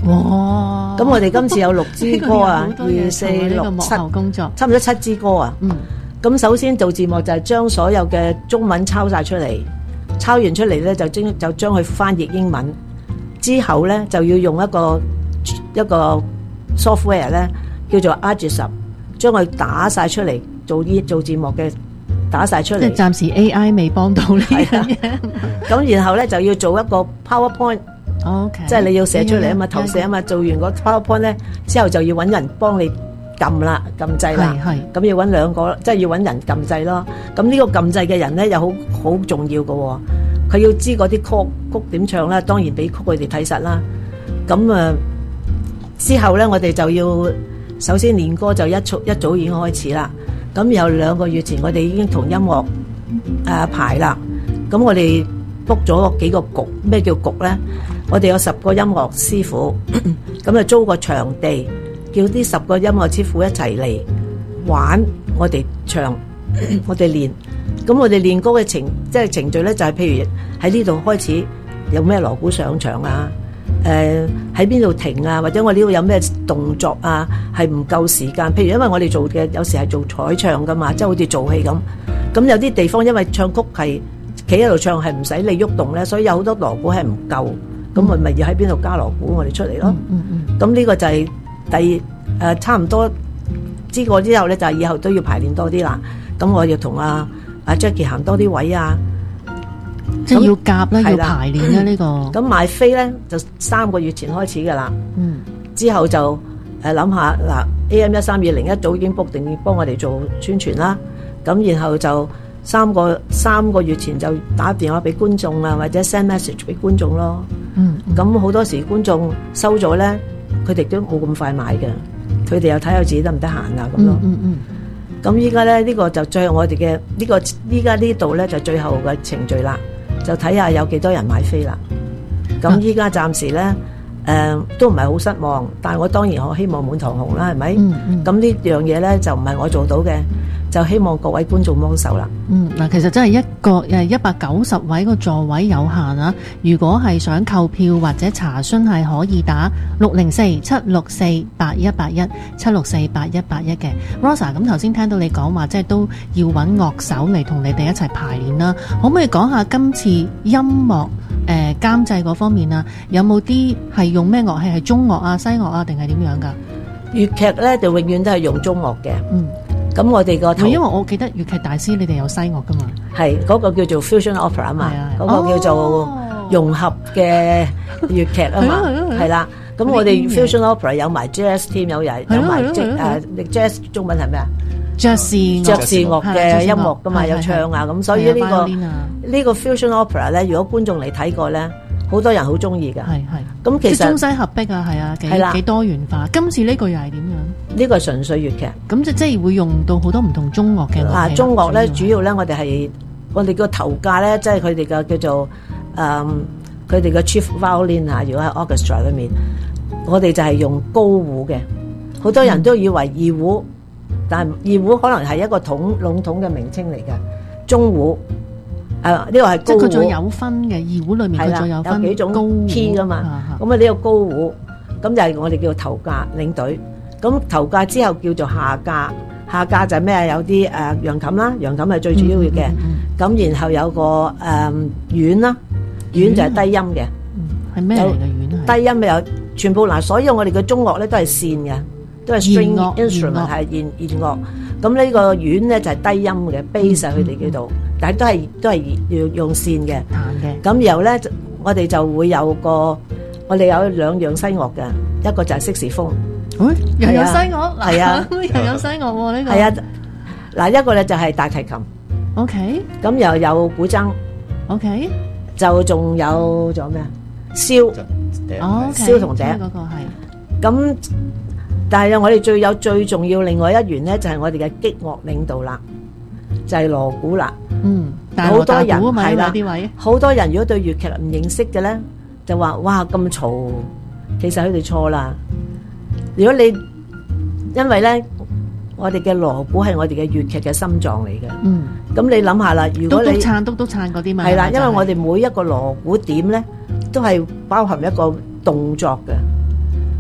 [SPEAKER 25] 哇！咁我哋今次有六支歌啊，二四六七
[SPEAKER 24] 工作，
[SPEAKER 25] 差唔多七支歌啊。
[SPEAKER 24] 嗯。
[SPEAKER 25] 咁首先做字幕就係將所有嘅中文抄晒出嚟，抄完出嚟咧就將就將佢翻譯英文，之後咧就要用一個一個 software 咧叫做 Argis， 將佢打晒出嚟做呢做字幕嘅打晒出嚟。
[SPEAKER 24] 即係暫時 A I 未幫到呢樣嘢。
[SPEAKER 25] 咁然後咧就要做一個 PowerPoint。OK， 即係你要寫出嚟啊嘛，投射啊嘛，做完個 PowerPoint 咧之後就要揾人幫你撳啦，撳掣啦，咁要揾兩個，即係要揾人撳掣咯。咁呢個撳掣嘅人咧又好好重要嘅，佢要知嗰啲曲曲點唱啦，當然俾曲佢哋睇實啦。咁啊之後咧，我哋就要首先練歌就一早一早已經開始啦。咁有兩個月前我哋已經同音樂誒排啦。咁我哋 book 咗幾個局，咩叫局咧？我哋有十個音樂師傅，咁啊租個場地，叫啲十個音樂師傅一齊嚟玩，我哋唱，我哋練。咁我哋練歌嘅程，即係程序咧，就係譬如喺呢度開始有咩鑼鼓上場啊，誒喺邊度停啊，或者我呢度有咩動作啊，係唔夠時間。譬如因為我哋做嘅有時係做彩唱噶嘛，即係好似做戲咁。咁有啲地方因為唱曲係企喺度唱係唔使你喐動咧，所以有好多鑼鼓係唔夠。咁我咪要喺邊度加鑼鼓我哋出嚟咯。咁呢個就係第誒差唔多知過之後咧，就係以後都要排練多啲啦。咁我要同阿阿 Jackie 行多啲位啊，
[SPEAKER 24] 即係要夾啦，要排練啦呢個。
[SPEAKER 25] 咁買飛咧就三個月前開始噶啦。嗯，之後就誒諗下嗱 A M 一三二零一早已經 book 定要幫我哋做宣傳啦。咁然後就三個三個月前就打電話俾觀眾啊，或者 send message 俾觀眾咯。嗯，咁好多時觀眾收咗咧，佢哋都冇咁快買嘅，佢哋又睇下自己得唔得閒啊咁咯。嗯嗯。咁依家咧呢個就最後我哋嘅呢個依家呢度咧就最後嘅程序啦，就睇下有幾多人買飛啦。咁依家暫時咧誒都唔係好失望，但係我當然我希望滿堂紅啦，係咪？嗯嗯。咁呢樣嘢咧就唔係我做到嘅。就希望各位觀眾幫手啦。嗯，嗱，其實真係一個誒一百九十位個座位有限啊。如果係想購票或者查詢，係可以打六零四七六四八一八一七六四八一八一嘅。Rosa， 咁頭先聽到你講話，即係都要揾樂手嚟同你哋一齊排練啦。可唔可以講下今次音樂誒監製嗰方面啊？有冇啲係用咩樂器？係中樂啊、西樂啊，定係點樣㗎？粵劇咧就永遠都係用中樂嘅。嗯。咁我哋個頭，因為我記得粵劇大師你哋有西樂噶嘛，係嗰個叫做 fusion opera 啊嘛，嗰個叫做融合嘅粵劇啊嘛，係啦。咁我哋 fusion opera 有埋 jazz team，有人有埋即誒 jazz 中文係咩啊？爵士爵士樂嘅音樂噶嘛，有唱啊咁，所以呢個呢個 fusion opera 咧，如果觀眾嚟睇過咧，好多人好中意㗎。係係。咁其實中西合璧啊，係啊，幾幾多元化。今次呢個又係點樣？呢個係純粹粵劇，咁就即係會用到好多唔同中樂嘅樂器。啊，中樂咧主要咧，我哋係我哋個頭架咧，即係佢哋嘅叫做誒，佢哋嘅 chief violin 啊。如果喺 orchestra 裏面，我哋就係用高胡嘅。好多人都以為二胡，但係二胡可能係一個統籠統嘅名稱嚟嘅。中胡誒呢個係高胡，即係佢仲有分嘅二胡裏面，佢仲有分有幾種高 key 噶嘛。咁啊呢個高胡，咁就係我哋叫做頭架領隊。咁頭架之後叫做下架，下架就係咩？有啲誒揚琴啦，揚琴係最主要嘅。咁、嗯嗯、然後有個誒阮啦，阮就係低音嘅。係咩嚟嘅阮？低音咪有全部嗱，所有我哋嘅中樂咧都係線嘅，都係 string instrument 係弦弦樂。咁呢個阮咧就係低音嘅 bass 佢哋叫做，但係都係都係要用線嘅。彈嘅。咁然後咧，我哋就會有個，我哋有兩樣西樂嘅，一個就係色士風。又有西樂，係啊，又有西樂喎呢個。係啊，嗱一個咧就係大提琴 ，OK，咁又有古箏 ，OK，就仲有仲有咩啊？簫，哦，簫同笛嗰個係。咁但係我哋最有最重要另外一員咧，就係我哋嘅擊樂領導啦，就係鑼鼓啦。嗯，好多人係啦，好多人如果對粵劇唔認識嘅咧，就話哇咁嘈，其實佢哋錯啦。如果你因為咧，我哋嘅鑼鼓係我哋嘅粵劇嘅心臟嚟嘅。嗯，咁你諗下啦，如果你督撐督督撐嗰啲嘛，係啦，因為我哋每一個鑼鼓點咧，都係包含一個動作嘅。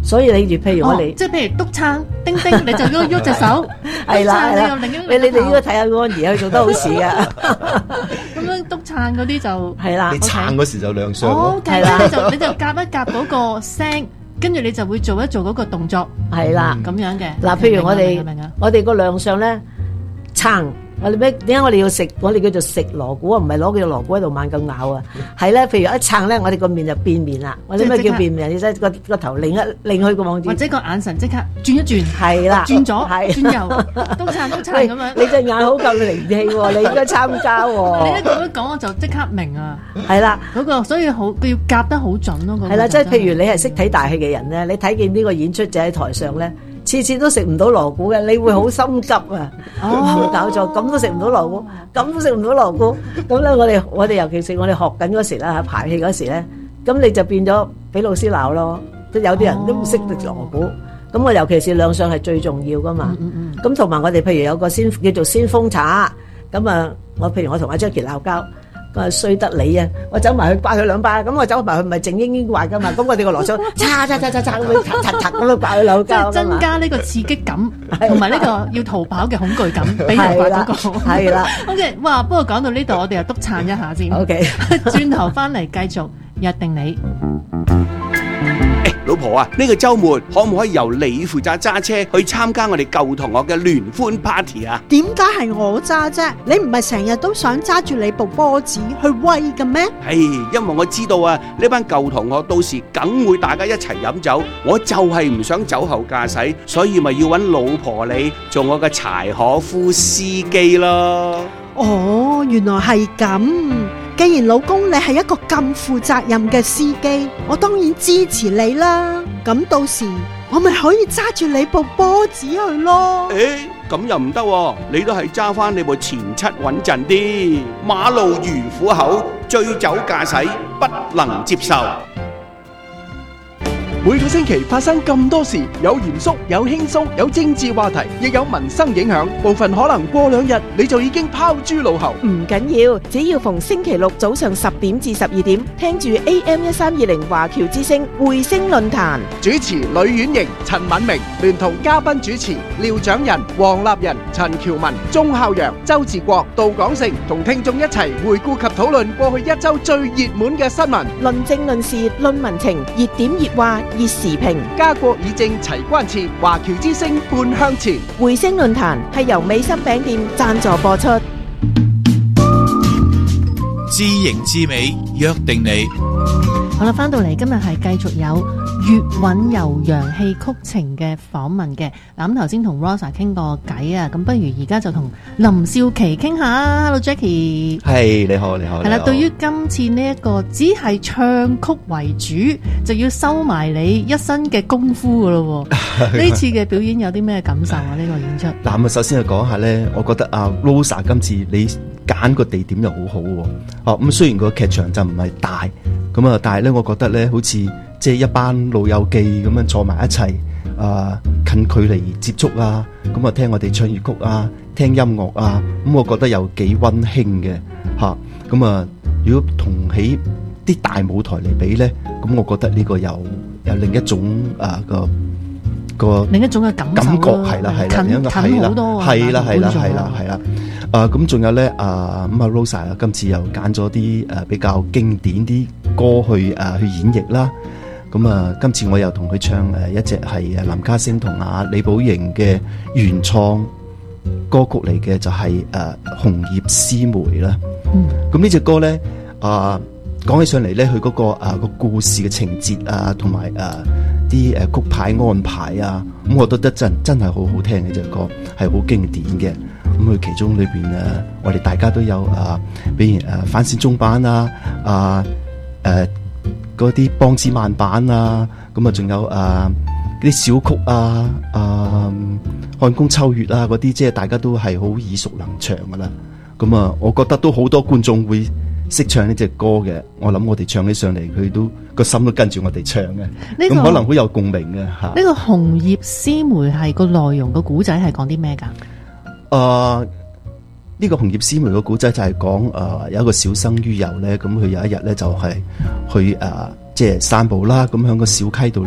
[SPEAKER 25] 所以你譬如我哋、
[SPEAKER 24] 哦，即係譬如篤撐叮叮，你就喐喐隻手，
[SPEAKER 25] 係啦係啦，
[SPEAKER 24] 你
[SPEAKER 25] 你你你應該睇下安怡，佢做得好似噶。
[SPEAKER 24] 咁樣篤撐嗰啲就
[SPEAKER 25] 係啦，
[SPEAKER 5] 你撐嗰時就亮相
[SPEAKER 24] 咯。
[SPEAKER 25] 係啦，
[SPEAKER 24] 你就你就夾一夾嗰個聲，跟住你就會做一做嗰個動作，
[SPEAKER 25] 係啦
[SPEAKER 24] 咁樣嘅。
[SPEAKER 25] 嗱，譬如我哋我哋個亮相咧撐。我哋咩？點解我哋要食？我哋叫做食鑼鼓啊，唔係攞佢個鑼鼓喺度猛咁咬啊。係咧，譬如一撐咧，我哋個面就變面啦。我哋咩叫變面？你睇個個頭擰一擰去個望住，
[SPEAKER 24] 或者個眼神即刻轉一轉，
[SPEAKER 25] 係啦，
[SPEAKER 24] 轉左，
[SPEAKER 25] 係
[SPEAKER 24] 轉右，都撐都撐咁樣。
[SPEAKER 25] 你隻眼好夠靈氣喎，你應該參加喎。
[SPEAKER 24] 你一咁樣講，我就即刻明啊。
[SPEAKER 25] 係啦，
[SPEAKER 24] 嗰個所以好，佢要夾得好準咯。
[SPEAKER 25] 係啦，即係譬如你係識睇大戲嘅人咧，你睇見呢個演出者喺台上咧。次次都食唔到鑼鼓嘅，你會好心急啊！冇搞錯，咁都食唔到鑼鼓，咁都食唔到鑼鼓，咁咧我哋我哋尤其是我哋學緊嗰時啦，排戲嗰時咧，咁你就變咗俾老師鬧咯。即有啲人都唔識食鑼鼓，咁我尤其是亮相係最重要噶嘛。咁同埋我哋譬如有個先叫做先鋒茶，咁啊，我譬如我同阿 Jackie 鬧交。咁衰得你啊！我走埋去刮佢兩巴，咁我走埋去唔係靜英英壞噶嘛？咁我哋個羅叔，嚓嚓嚓嚓嚓咁樣，嚓嚓嚓咁樣刮佢兩巴，
[SPEAKER 24] 即係增加呢個刺激感，同埋呢個要逃跑嘅恐懼感，俾人刮嗰個。
[SPEAKER 25] 係啦。
[SPEAKER 24] O K，哇！不過講到呢度，我哋又督撐一下先。
[SPEAKER 25] O K，
[SPEAKER 24] 轉頭翻嚟繼續約定你。
[SPEAKER 16] 老婆啊，呢個週末可唔可以由你負責揸車去參加我哋舊同學嘅聯歡 party 啊？
[SPEAKER 18] 點解係我揸啫？你唔係成日都想揸住你部波子去威嘅咩？
[SPEAKER 16] 唉，因為我知道啊，呢班舊同學到時梗會大家一齊飲酒，我就係唔想酒後駕駛，所以咪要揾老婆你做我嘅柴可夫司機咯。
[SPEAKER 18] 哦，原來係咁。既然老公你係一個咁負責任嘅司機，我當然支持你啦。咁到時我咪可以揸住你部波子去咯。
[SPEAKER 16] 誒，咁又唔得喎，你都係揸翻你部前七穩陣啲。馬路如虎口，醉酒駕駛不能接受。
[SPEAKER 4] 每個星期發生咁多事，有嚴肅，有輕鬆，有政治話題，亦有民生影響。部分可能過兩日你就已經拋諸腦後。
[SPEAKER 7] 唔緊要，只要逢星期六早上十點至十二點，聽住 A M 一三二零華僑之聲匯聲論壇，
[SPEAKER 4] 主持呂婉瑩、陳敏明，聯同嘉賓主持廖長仁、黃立仁、陳喬文、鐘孝陽、周志國、杜廣成，同聽眾一齊回顧及討論過去一周最熱門嘅新聞，
[SPEAKER 7] 論政論事論民情，熱點熱話熱時評，
[SPEAKER 4] 家國議政齊關切，華僑之聲半向前。
[SPEAKER 7] 匯聲論壇係由美心餅店贊助播出。
[SPEAKER 23] 知型知美，約定你。
[SPEAKER 24] 好啦，翻到嚟今日係繼續有粵韻悠揚戲曲情嘅訪問嘅。嗱，咁頭先同 Rosa 傾過偈啊，咁不如而家就同林少琪傾下。Hello Jackie，
[SPEAKER 5] 係你好，你好。
[SPEAKER 24] 係啦，對於今次呢一個只係唱曲為主，就要收埋你一身嘅功夫噶咯。呢次嘅表演有啲咩感受啊？呢個演出
[SPEAKER 5] 嗱，咁啊，首先去講下咧，我覺得啊 Rosa 今次你揀個地點又好好喎。哦，咁雖然個劇場就唔係大。咁啊，但係咧，我覺得咧，好似即係一班老友記咁樣坐埋一齊，啊、呃，近距離接觸啊，咁啊，聽我哋唱粵曲啊，聽音樂啊，咁我覺得又幾溫馨嘅嚇。咁啊，如果同起啲大舞台嚟比咧，咁我覺得呢個又有另一種啊個個
[SPEAKER 24] 另一種嘅感受
[SPEAKER 5] 感覺係啦係啦，
[SPEAKER 24] 近近好多啊，
[SPEAKER 5] 係啦係啦係啦係啦。啊，咁仲有咧，啊咁啊 Rosa 啊，今次又揀咗啲誒比較經典啲歌去誒、啊、去演繹啦。咁啊，今次我又同佢唱誒一隻係誒林家聲同阿李寶瑩嘅原創歌曲嚟嘅，就係、是、誒、啊、紅葉絲梅啦。嗯，咁呢隻歌咧啊，講起上嚟咧，佢嗰、那個啊個故事嘅情節啊，同埋誒啲誒曲牌安排啊，咁我覺得真真係好好聽嘅隻歌，係好經典嘅。咁佢其中裏邊誒，我哋大家都有啊，比如誒反善中版啊，啊誒嗰啲梆子慢板啊，咁啊仲有啊啲小曲啊，啊漢宮秋月啊嗰啲，即係大家都係好耳熟能詳噶啦。咁啊，我覺得都好多觀眾會識唱呢隻歌嘅。我諗我哋唱起上嚟，佢都個心都跟住我哋唱嘅。咁、這個、可能好有共鳴嘅嚇。呢
[SPEAKER 24] 個紅葉絲梅係個內容個古仔係講啲咩㗎？
[SPEAKER 5] 誒、呃，呢、這個紅葉絲梅嘅古仔就係講誒有一個小生于游咧，咁佢有一日咧就係、是、去誒、呃、即係散步啦，咁喺個小溪度咧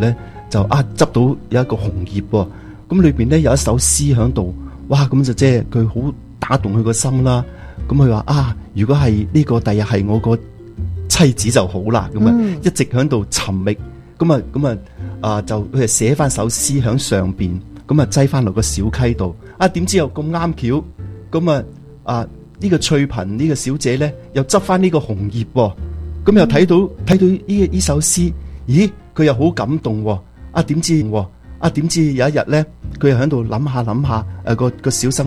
[SPEAKER 5] 就啊執到有一個紅葉喎，咁裏邊咧有一首詩喺度，哇！咁就即係佢好打動佢個心啦。咁佢話啊，如果係呢個第日係我個妻子就好啦，咁啊、嗯、一直喺度尋覓，咁啊咁啊啊就佢就寫翻首詩喺上邊，咁啊擠翻落個小溪度。啊點知又咁啱巧，咁啊啊呢、呢個翠萍呢個小姐咧又執翻呢個紅葉喎，咁又睇到睇、嗯、到呢呢首詩，咦佢又好感動喎。啊點知啊點知有一日咧，佢又喺度諗下諗下，誒個個小生。